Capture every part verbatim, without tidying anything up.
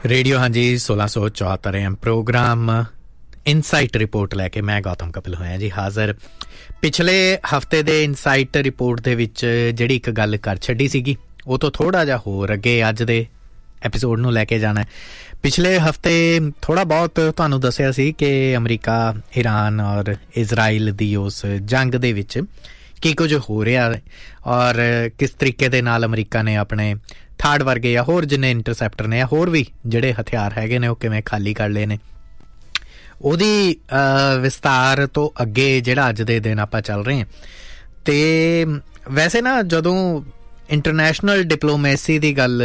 Radio हाँ जी सोलह सौ चौहत्तर एम प्रोग्राम इनसाइट रिपोर्ट लैके मैं गौतम कपिल होया जी हाज़र। पिछले हफ्ते दे इनसाइट रिपोर्ट दे विच जिहड़ी एक गल कर छड्डी सीगी वो तो थोड़ा जिहा होर अगे अज दे एपीसोड नूं लैके जाना है। पिछले हफ्ते थोड़ा बहुत तुहानूं दस्सिया सी कि अमरीका ईरान और इजराइल दी उस जंग दे विच की कुछ हो रहा है और किस तरीके दे नाल अमरीका ने अपने थार्ड वर्गे या होर जिन्ने इंटरसैप्टर ने या होर भी जिहड़े हथियार हैगे ने वो किवें खाली कर लए ने। ਉਹਦੀ ਵਿਸਤਾਰ ਤੋਂ ਅੱਗੇ ਜਿਹੜਾ ਅੱਜ ਦੇ ਦਿਨ ਆਪਾਂ ਚੱਲ ਰਹੇ ਹਾਂ। ਅਤੇ ਵੈਸੇ ਨਾ ਜਦੋਂ ਇੰਟਰਨੈਸ਼ਨਲ ਡਿਪਲੋਮੈਸੀ ਦੀ ਗੱਲ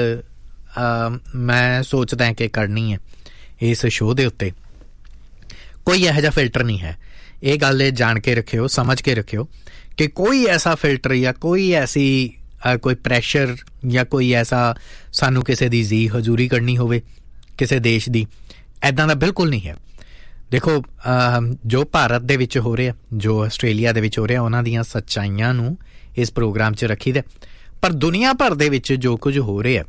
ਮੈਂ ਸੋਚਦਾ ਕਿ ਕਰਨੀ ਹੈ ਇਸ ਸ਼ੋਅ ਦੇ ਉੱਤੇ, ਕੋਈ ਇਹੋ ਜਿਹਾ ਫਿਲਟਰ ਨਹੀਂ ਹੈ। ਇਹ ਗੱਲ ਜਾਣ ਕੇ ਰੱਖਿਓ, ਸਮਝ ਕੇ ਰੱਖਿਓ ਕਿ ਕੋਈ ਐਸਾ ਫਿਲਟਰ ਜਾਂ ਕੋਈ ਐਸੀ ਕੋਈ ਪ੍ਰੈਸ਼ਰ ਜਾਂ ਕੋਈ ਐਸਾ ਸਾਨੂੰ ਕਿਸੇ ਦੀ ਜੀ ਹਜ਼ੂਰੀ ਕਰਨੀ ਹੋਵੇ ਕਿਸੇ ਦੇਸ਼ ਦੀ, ਇੱਦਾਂ ਦਾ ਬਿਲਕੁਲ ਨਹੀਂ ਹੈ। ਦੇਖੋ ਜੋ ਭਾਰਤ ਦੇ ਵਿੱਚ ਹੋ ਰਿਹਾ, ਜੋ ਆਸਟ੍ਰੇਲੀਆ ਦੇ ਵਿੱਚ ਹੋ ਰਿਹਾ, ਉਹਨਾਂ ਦੀਆਂ ਸੱਚਾਈਆਂ ਨੂੰ ਇਸ ਪ੍ਰੋਗਰਾਮ 'ਚ ਰੱਖੀਦਾ, ਪਰ ਦੁਨੀਆ ਭਰ ਦੇ ਵਿੱਚ ਜੋ ਕੁਝ ਹੋ ਰਿਹਾ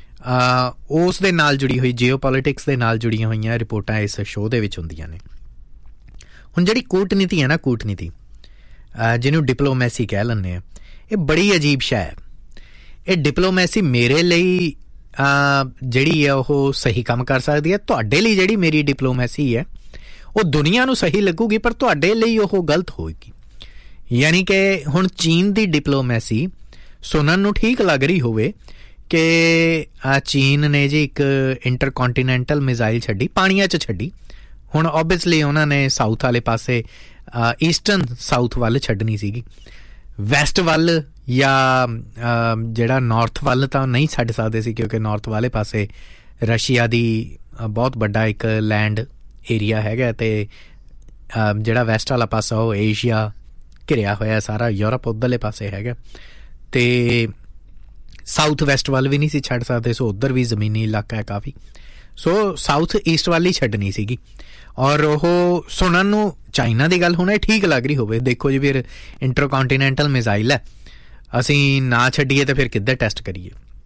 ਉਸ ਦੇ ਨਾਲ ਜੁੜੀ ਹੋਈ ਜੀਓ ਪੋਲੀਟਿਕਸ ਦੇ ਨਾਲ ਜੁੜੀਆਂ ਹੋਈਆਂ ਰਿਪੋਰਟਾਂ ਇਸ ਸ਼ੋਅ ਦੇ ਵਿੱਚ ਹੁੰਦੀਆਂ ਨੇ। ਹੁਣ ਜਿਹੜੀ ਕੂਟਨੀਤੀ ਹੈ ਨਾ, ਕੂਟਨੀਤੀ ਜਿਹਨੂੰ ਡਿਪਲੋਮੈਸੀ ਕਹਿ ਲੈਂਦੇ ਹਾਂ, ਇਹ ਬੜੀ ਅਜੀਬ ਸ਼ੈ ਹੈ। ਇਹ ਡਿਪਲੋਮੈਸੀ ਮੇਰੇ ਲਈ ਜਿਹੜੀ ਹੈ ਉਹ ਸਹੀ ਕੰਮ ਕਰ ਸਕਦੀ ਹੈ। ਤੁਹਾਡੇ ਲਈ ਜਿਹੜੀ ਮੇਰੀ ਡਿਪਲੋਮੈਸੀ ਹੈ ਉਹ ਦੁਨੀਆ ਨੂੰ ਸਹੀ ਲੱਗੂਗੀ, ਪਰ ਤੁਹਾਡੇ ਲਈ ਉਹ ਗਲਤ ਹੋਏਗੀ। ਯਾਨੀ ਕਿ ਹੁਣ ਚੀਨ ਦੀ ਡਿਪਲੋਮੈਸੀ ਸੁਣਨ ਨੂੰ ਠੀਕ ਲੱਗ ਰਹੀ ਹੋਵੇ ਕਿ ਚੀਨ ਨੇ ਜੀ ਇੱਕ ਇੰਟਰਕੋਂਟੀਨੈਂਟਲ ਮਿਜ਼ਾਈਲ ਛੱਡੀ, ਪਾਣੀਆਂ 'ਚ ਛੱਡੀ। ਹੁਣ ਓਬਵੀਅਸਲੀ ਉਹਨਾਂ ਨੇ ਸਾਊਥ ਵਾਲੇ ਪਾਸੇ ਈਸਟਰਨ ਸਾਊਥ ਵੱਲ ਛੱਡਣੀ ਸੀਗੀ, ਵੈਸਟ ਵੱਲ ਜਾਂ ਜਿਹੜਾ ਨੌਰਥ ਵੱਲ ਤਾਂ ਨਹੀਂ ਛੱਡ ਸਕਦੇ ਸੀ, ਕਿਉਂਕਿ ਨੌਰਥ ਵਾਲੇ ਪਾਸੇ ਰਸ਼ੀਆ ਦੀ ਬਹੁਤ ਵੱਡਾ ਇੱਕ ਲੈਂਡ ਏਰੀਆ ਹੈਗਾ ਅਤੇ ਜਿਹੜਾ ਵੈਸਟ ਵਾਲਾ ਪਾਸਾ ਉਹ ਏਸ਼ੀਆ ਘਿਰਿਆ ਹੋਇਆ, ਸਾਰਾ ਯੂਰਪ ਉੱਧਰਲੇ ਪਾਸੇ ਹੈਗਾ, ਅਤੇ ਸਾਊਥ ਵੈਸਟ ਵੱਲ ਵੀ ਨਹੀਂ ਸੀ ਛੱਡ ਸਕਦੇ। ਸੋ ਉੱਧਰ ਵੀ ਜ਼ਮੀਨੀ ਇਲਾਕਾ ਹੈ ਕਾਫੀ। ਸੋ ਸਾਊਥ ਈਸਟ ਵੱਲ ਹੀ ਛੱਡਣੀ ਸੀਗੀ ਔਰ ਉਹ ਸੁਣਨ ਨੂੰ ਚਾਈਨਾ ਦੀ ਗੱਲ ਹੁਣ ਇਹ ਠੀਕ ਲੱਗ ਰਹੀ ਹੋਵੇ। ਦੇਖੋ ਜੀ ਫਿਰ ਇੰਟਰਕੋਂਟੀਨੈਂਟਲ ਮਿਜ਼ਾਈਲ ਹੈ, ਅਸੀਂ ਨਾ ਛੱਡੀਏ ਤਾਂ ਫਿਰ ਕਿੱਧਰ ਟੈਸਟ ਕਰੀਏ।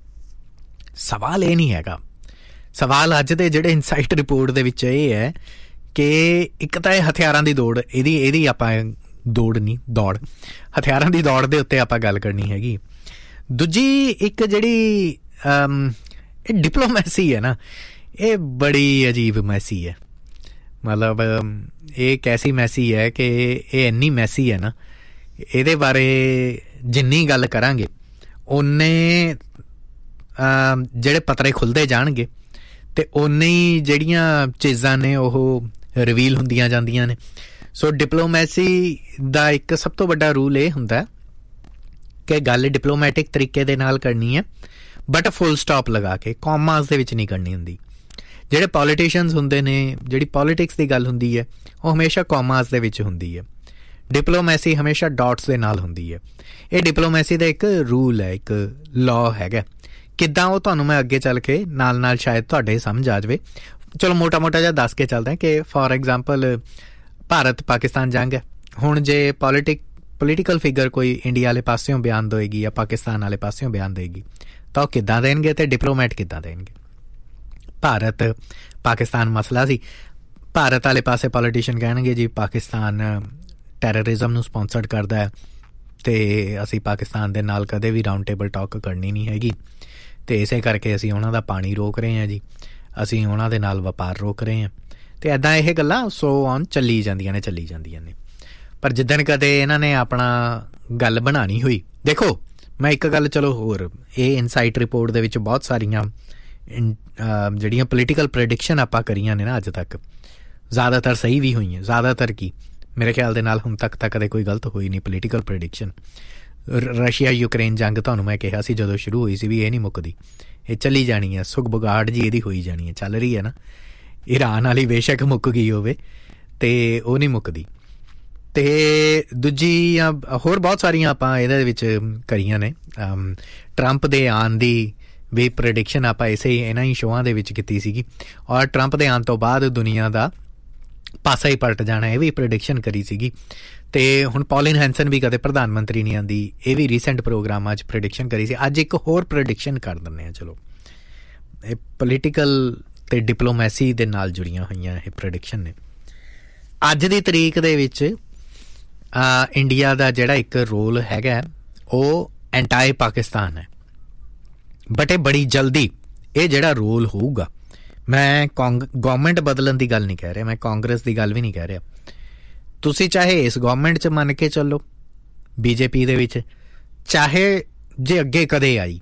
ਸਵਾਲ ਇਹ ਨਹੀਂ ਹੈਗਾ। ਸਵਾਲ ਅੱਜ ਦੇ ਜਿਹੜੇ ਇਨਸਾਈਟ ਰਿਪੋਰਟ ਦੇ ਵਿੱਚ ਇਹ ਹੈ ਕਿ ਇੱਕ ਤਾਂ ਇਹ ਹਥਿਆਰਾਂ ਦੀ ਦੌੜ, ਇਹਦੀ ਇਹਦੀ ਆਪਾਂ ਦੌੜ ਨਹੀਂ ਦੌੜ ਹਥਿਆਰਾਂ ਦੀ ਦੌੜ ਦੇ ਉੱਤੇ ਆਪਾਂ ਗੱਲ ਕਰਨੀ ਹੈਗੀ। ਦੂਜੀ ਇੱਕ ਜਿਹੜੀ ਇਹ ਡਿਪਲੋਮੈਸੀ ਹੈ ਨਾ, ਇਹ ਬੜੀ ਅਜੀਬ ਮੈਸੀ ਹੈ। ਮਤਲਬ ਇਹ ਕੈਸੀ ਮੈਸੀ ਹੈ ਕਿ ਇਹ ਇੰਨੀ ਮੈਸੀ ਹੈ ਨਾ, ਇਹਦੇ ਬਾਰੇ ਜਿੰਨੀ ਗੱਲ ਕਰਾਂਗੇ ਓਨੇ ਜਿਹੜੇ ਪੱਤਰੇ ਖੁੱਲ੍ਹਦੇ ਜਾਣਗੇ ਅਤੇ ਓਨੇ ਹੀ ਜਿਹੜੀਆਂ ਚੀਜ਼ਾਂ ਨੇ ਉਹ ਰਿਵੀਲ ਹੁੰਦੀਆਂ ਜਾਂਦੀਆਂ ਨੇ। ਸੋ ਡਿਪਲੋਮੈਸੀ ਦਾ ਇੱਕ ਸਭ ਤੋਂ ਵੱਡਾ ਰੂਲ ਇਹ ਹੁੰਦਾ ਕਿ ਗੱਲ ਡਿਪਲੋਮੈਟਿਕ ਤਰੀਕੇ ਦੇ ਨਾਲ ਕਰਨੀ ਹੈ, ਬਟ ਫੁੱਲ ਸਟਾਪ ਲਗਾ ਕੇ, ਕੌਮਾਸ ਦੇ ਵਿੱਚ ਨਹੀਂ ਕਰਨੀ ਹੁੰਦੀ। ਜਿਹੜੇ ਪੋਲੀਟੀਸ਼ੀਅਨਸ ਹੁੰਦੇ ਨੇ, ਜਿਹੜੀ ਪੋਲੀਟਿਕਸ ਦੀ ਗੱਲ ਹੁੰਦੀ ਹੈ ਉਹ ਹਮੇਸ਼ਾ ਕੌਮਾਸ ਦੇ ਵਿੱਚ ਹੁੰਦੀ ਹੈ। ਡਿਪਲੋਮੈਸੀ ਹਮੇਸ਼ਾ ਡਾਟਸ ਦੇ ਨਾਲ ਹੁੰਦੀ ਹੈ। ਇਹ ਡਿਪਲੋਮੈਸੀ ਦਾ ਇੱਕ ਰੂਲ ਹੈ, ਇੱਕ ਲਾਅ ਹੈਗਾ। ਕਿੱਦਾਂ ਉਹ ਤੁਹਾਨੂੰ ਮੈਂ ਅੱਗੇ ਚੱਲ ਕੇ ਨਾਲ ਨਾਲ ਸ਼ਾਇਦ ਤੁਹਾਡੇ ਸਮਝ ਆ ਜਾਵੇ। ਚਲੋ ਮੋਟਾ ਮੋਟਾ ਜਿਹਾ ਦੱਸ ਕੇ ਚੱਲਦਾ ਕਿ ਫੋਰ ਐਗਜ਼ਾਮਪਲ ਭਾਰਤ ਪਾਕਿਸਤਾਨ ਜੰਗ ਹੈ। ਹੁਣ ਜੇ ਪੋਲੀਟਿਕ ਪੋਲੀਟੀਕਲ ਫਿਗਰ ਕੋਈ ਇੰਡੀਆ ਵਾਲੇ ਪਾਸਿਓਂ ਬਿਆਨ ਦੇਵੇਗੀ ਜਾਂ ਪਾਕਿਸਤਾਨ ਵਾਲੇ ਪਾਸਿਓਂ ਬਿਆਨ ਦੇਵੇਗੀ ਤਾਂ ਉਹ ਕਿੱਦਾਂ ਦੇਣਗੇ ਅਤੇ ਡਿਪਲੋਮੈਟ ਕਿੱਦਾਂ ਦੇਣਗੇ। ਭਾਰਤ ਪਾਕਿਸਤਾਨ ਮਸਲਾ ਸੀ, ਭਾਰਤ ਵਾਲੇ ਪਾਸੇ ਪੋਲੀਟੀਸ਼ੀਅਨ ਕਹਿਣਗੇ ਜੀ ਪਾਕਿਸਤਾਨ ਟੈਰਰਿਜ਼ਮ ਨੂੰ ਸਪੋਂਸਰਡ ਕਰਦਾ ਹੈ ਅਤੇ ਅਸੀਂ ਪਾਕਿਸਤਾਨ ਦੇ ਨਾਲ ਕਦੇ ਵੀ ਰਾਊਂਡ ਟੇਬਲ ਟਾਕ ਕਰਨੀ ਨਹੀਂ ਹੈਗੀ, ਅਤੇ ਇਸੇ ਕਰਕੇ ਅਸੀਂ ਉਹਨਾਂ ਦਾ ਪਾਣੀ ਰੋਕ ਰਹੇ ਹਾਂ ਜੀ, ਅਸੀਂ ਉਹਨਾਂ ਦੇ ਨਾਲ ਵਪਾਰ ਰੋਕ ਰਹੇ ਹਾਂ, ਅਤੇ ਇੱਦਾਂ ਇਹ ਗੱਲਾਂ ਸੋ ਔਨ ਚੱਲੀ ਜਾਂਦੀਆਂ ਨੇ ਚੱਲੀ ਜਾਂਦੀਆਂ ਨੇ। ਪਰ ਜਿੱਦਣ ਕਦੇ ਇਹਨਾਂ ਨੇ ਆਪਣਾ ਗੱਲ ਬਣਾਉਣੀ ਹੋਈ, ਦੇਖੋ ਮੈਂ ਇੱਕ ਗੱਲ ਚਲੋ ਹੋਰ, ਇਹ ਇਨਸਾਈਟ ਰਿਪੋਰਟ ਦੇ ਵਿੱਚ ਬਹੁਤ ਸਾਰੀਆਂ ਜਿਹੜੀਆਂ ਪੋਲੀਟੀਕਲ ਪ੍ਰੈਡਿਕਸ਼ਨ ਆਪਾਂ ਕਰੀਆਂ ਨੇ ਨਾ ਅੱਜ ਤੱਕ, ਜ਼ਿਆਦਾਤਰ ਸਹੀ ਵੀ ਹੋਈਆਂ। ਜ਼ਿਆਦਾਤਰ ਕੀ ਮੇਰੇ ਖਿਆਲ ਦੇ ਨਾਲ ਹੁਣ ਤੱਕ ਤਾਂ ਕਦੇ ਕੋਈ ਗਲਤ ਹੋਈ ਨਹੀਂ ਪੋਲੀਟੀਕਲ ਪ੍ਰੈਡਿਕਸ਼ਨ। ਰਸ਼ੀਆ ਯੂਕਰੇਨ ਜੰਗ ਤੁਹਾਨੂੰ ਮੈਂ ਕਿਹਾ ਸੀ ਜਦੋਂ ਸ਼ੁਰੂ ਹੋਈ ਸੀ ਵੀ ਇਹ ਨਹੀਂ ਮੁੱਕਦੀ, ਇਹ ਚੱਲੀ ਜਾਣੀ ਹੈ, ਸੁਗ ਬੁਗਾੜ ਜੀ ਇਹਦੀ ਹੋਈ ਜਾਣੀ ਹੈ, ਚੱਲ ਰਹੀ ਹੈ ਨਾ। ਈਰਾਨ ਵਾਲੀ ਬੇਸ਼ੱਕ ਮੁੱਕ ਗਈ ਹੋਵੇ ਅਤੇ ਉਹ ਨਹੀਂ ਮੁੱਕਦੀ। ਅਤੇ ਦੂਜੀ ਹੋਰ ਬਹੁਤ ਸਾਰੀਆਂ ਆਪਾਂ ਇਹਦੇ ਵਿੱਚ ਕਰੀਆਂ ਨੇ। ਟਰੰਪ ਦੇ ਆਉਣ ਦੀ ਵੀ ਪ੍ਰੈਡਿਕਸ਼ਨ ਆਪਾਂ ਇਸੇ ਇਹਨਾਂ ਹੀ ਸ਼ੋਆਂ ਦੇ ਵਿੱਚ ਕੀਤੀ ਸੀਗੀ, ਔਰ ਟਰੰਪ ਦੇ ਆਉਣ ਤੋਂ ਬਾਅਦ ਦੁਨੀਆ ਦਾ ਪਾਸਾ ਹੀ ਪਲਟ ਜਾਣਾ ਇਹ ਵੀ ਪ੍ਰੈਡਿਕਸ਼ਨ ਕਰੀ ਸੀਗੀ। ਅਤੇ ਹੁਣ ਪੌਲਿਨ ਹੈਂਸਨ ਵੀ ਕਦੇ ਪ੍ਰਧਾਨ ਮੰਤਰੀ ਨਹੀਂ ਆਉਂਦੀ, ਇਹ ਵੀ ਰੀਸੈਂਟ ਪ੍ਰੋਗਰਾਮਾਂ 'ਚ ਪ੍ਰੈਡਿਕਸ਼ਨ ਕਰੀ ਸੀ। ਅੱਜ ਇੱਕ ਹੋਰ ਪ੍ਰੈਡਿਕਸ਼ਨ ਕਰ ਦਿੰਦੇ ਹਾਂ। ਚਲੋ ਇਹ ਪੋਲੀਟੀਕਲ ਤੇ ਡਿਪਲੋਮੈਸੀ ਦੇ ਨਾਲ ਜੁੜੀਆਂ ਹੋਈਆਂ ਇਹ ਪ੍ਰੈਡਿਕਸ਼ਨ ਨੇ। ਅੱਜ ਦੀ ਤਰੀਕ ਦੇ ਵਿੱਚ ਇੰਡੀਆ ਦਾ ਜਿਹੜਾ ਇੱਕ ਰੋਲ ਹੈਗਾ ਉਹ ਐਂਟਾਈ ਪਾਕਿਸਤਾਨ ਹੈ, ਬਟ ਇਹ ਬੜੀ ਜਲਦੀ ਇਹ ਜਿਹੜਾ ਰੋਲ ਹੋਊਗਾ, ਮੈਂ ਕਾਂਗ ਗੌਰਮੈਂਟ ਬਦਲਣ ਦੀ ਗੱਲ ਨਹੀਂ ਕਹਿ ਰਿਹਾ, ਮੈਂ ਕਾਂਗਰਸ ਦੀ ਗੱਲ ਵੀ ਨਹੀਂ ਕਹਿ ਰਿਹਾ। ਤੁਸੀਂ ਚਾਹੇ ਇਸ ਗੌਰਮੈਂਟ 'ਚ ਮੰਨ ਕੇ ਚੱਲੋ ਬੀਜੇਪੀ ਦੇ ਵਿੱਚ, ਚਾਹੇ ਜੇ ਅੱਗੇ ਕਦੇ ਆਈ,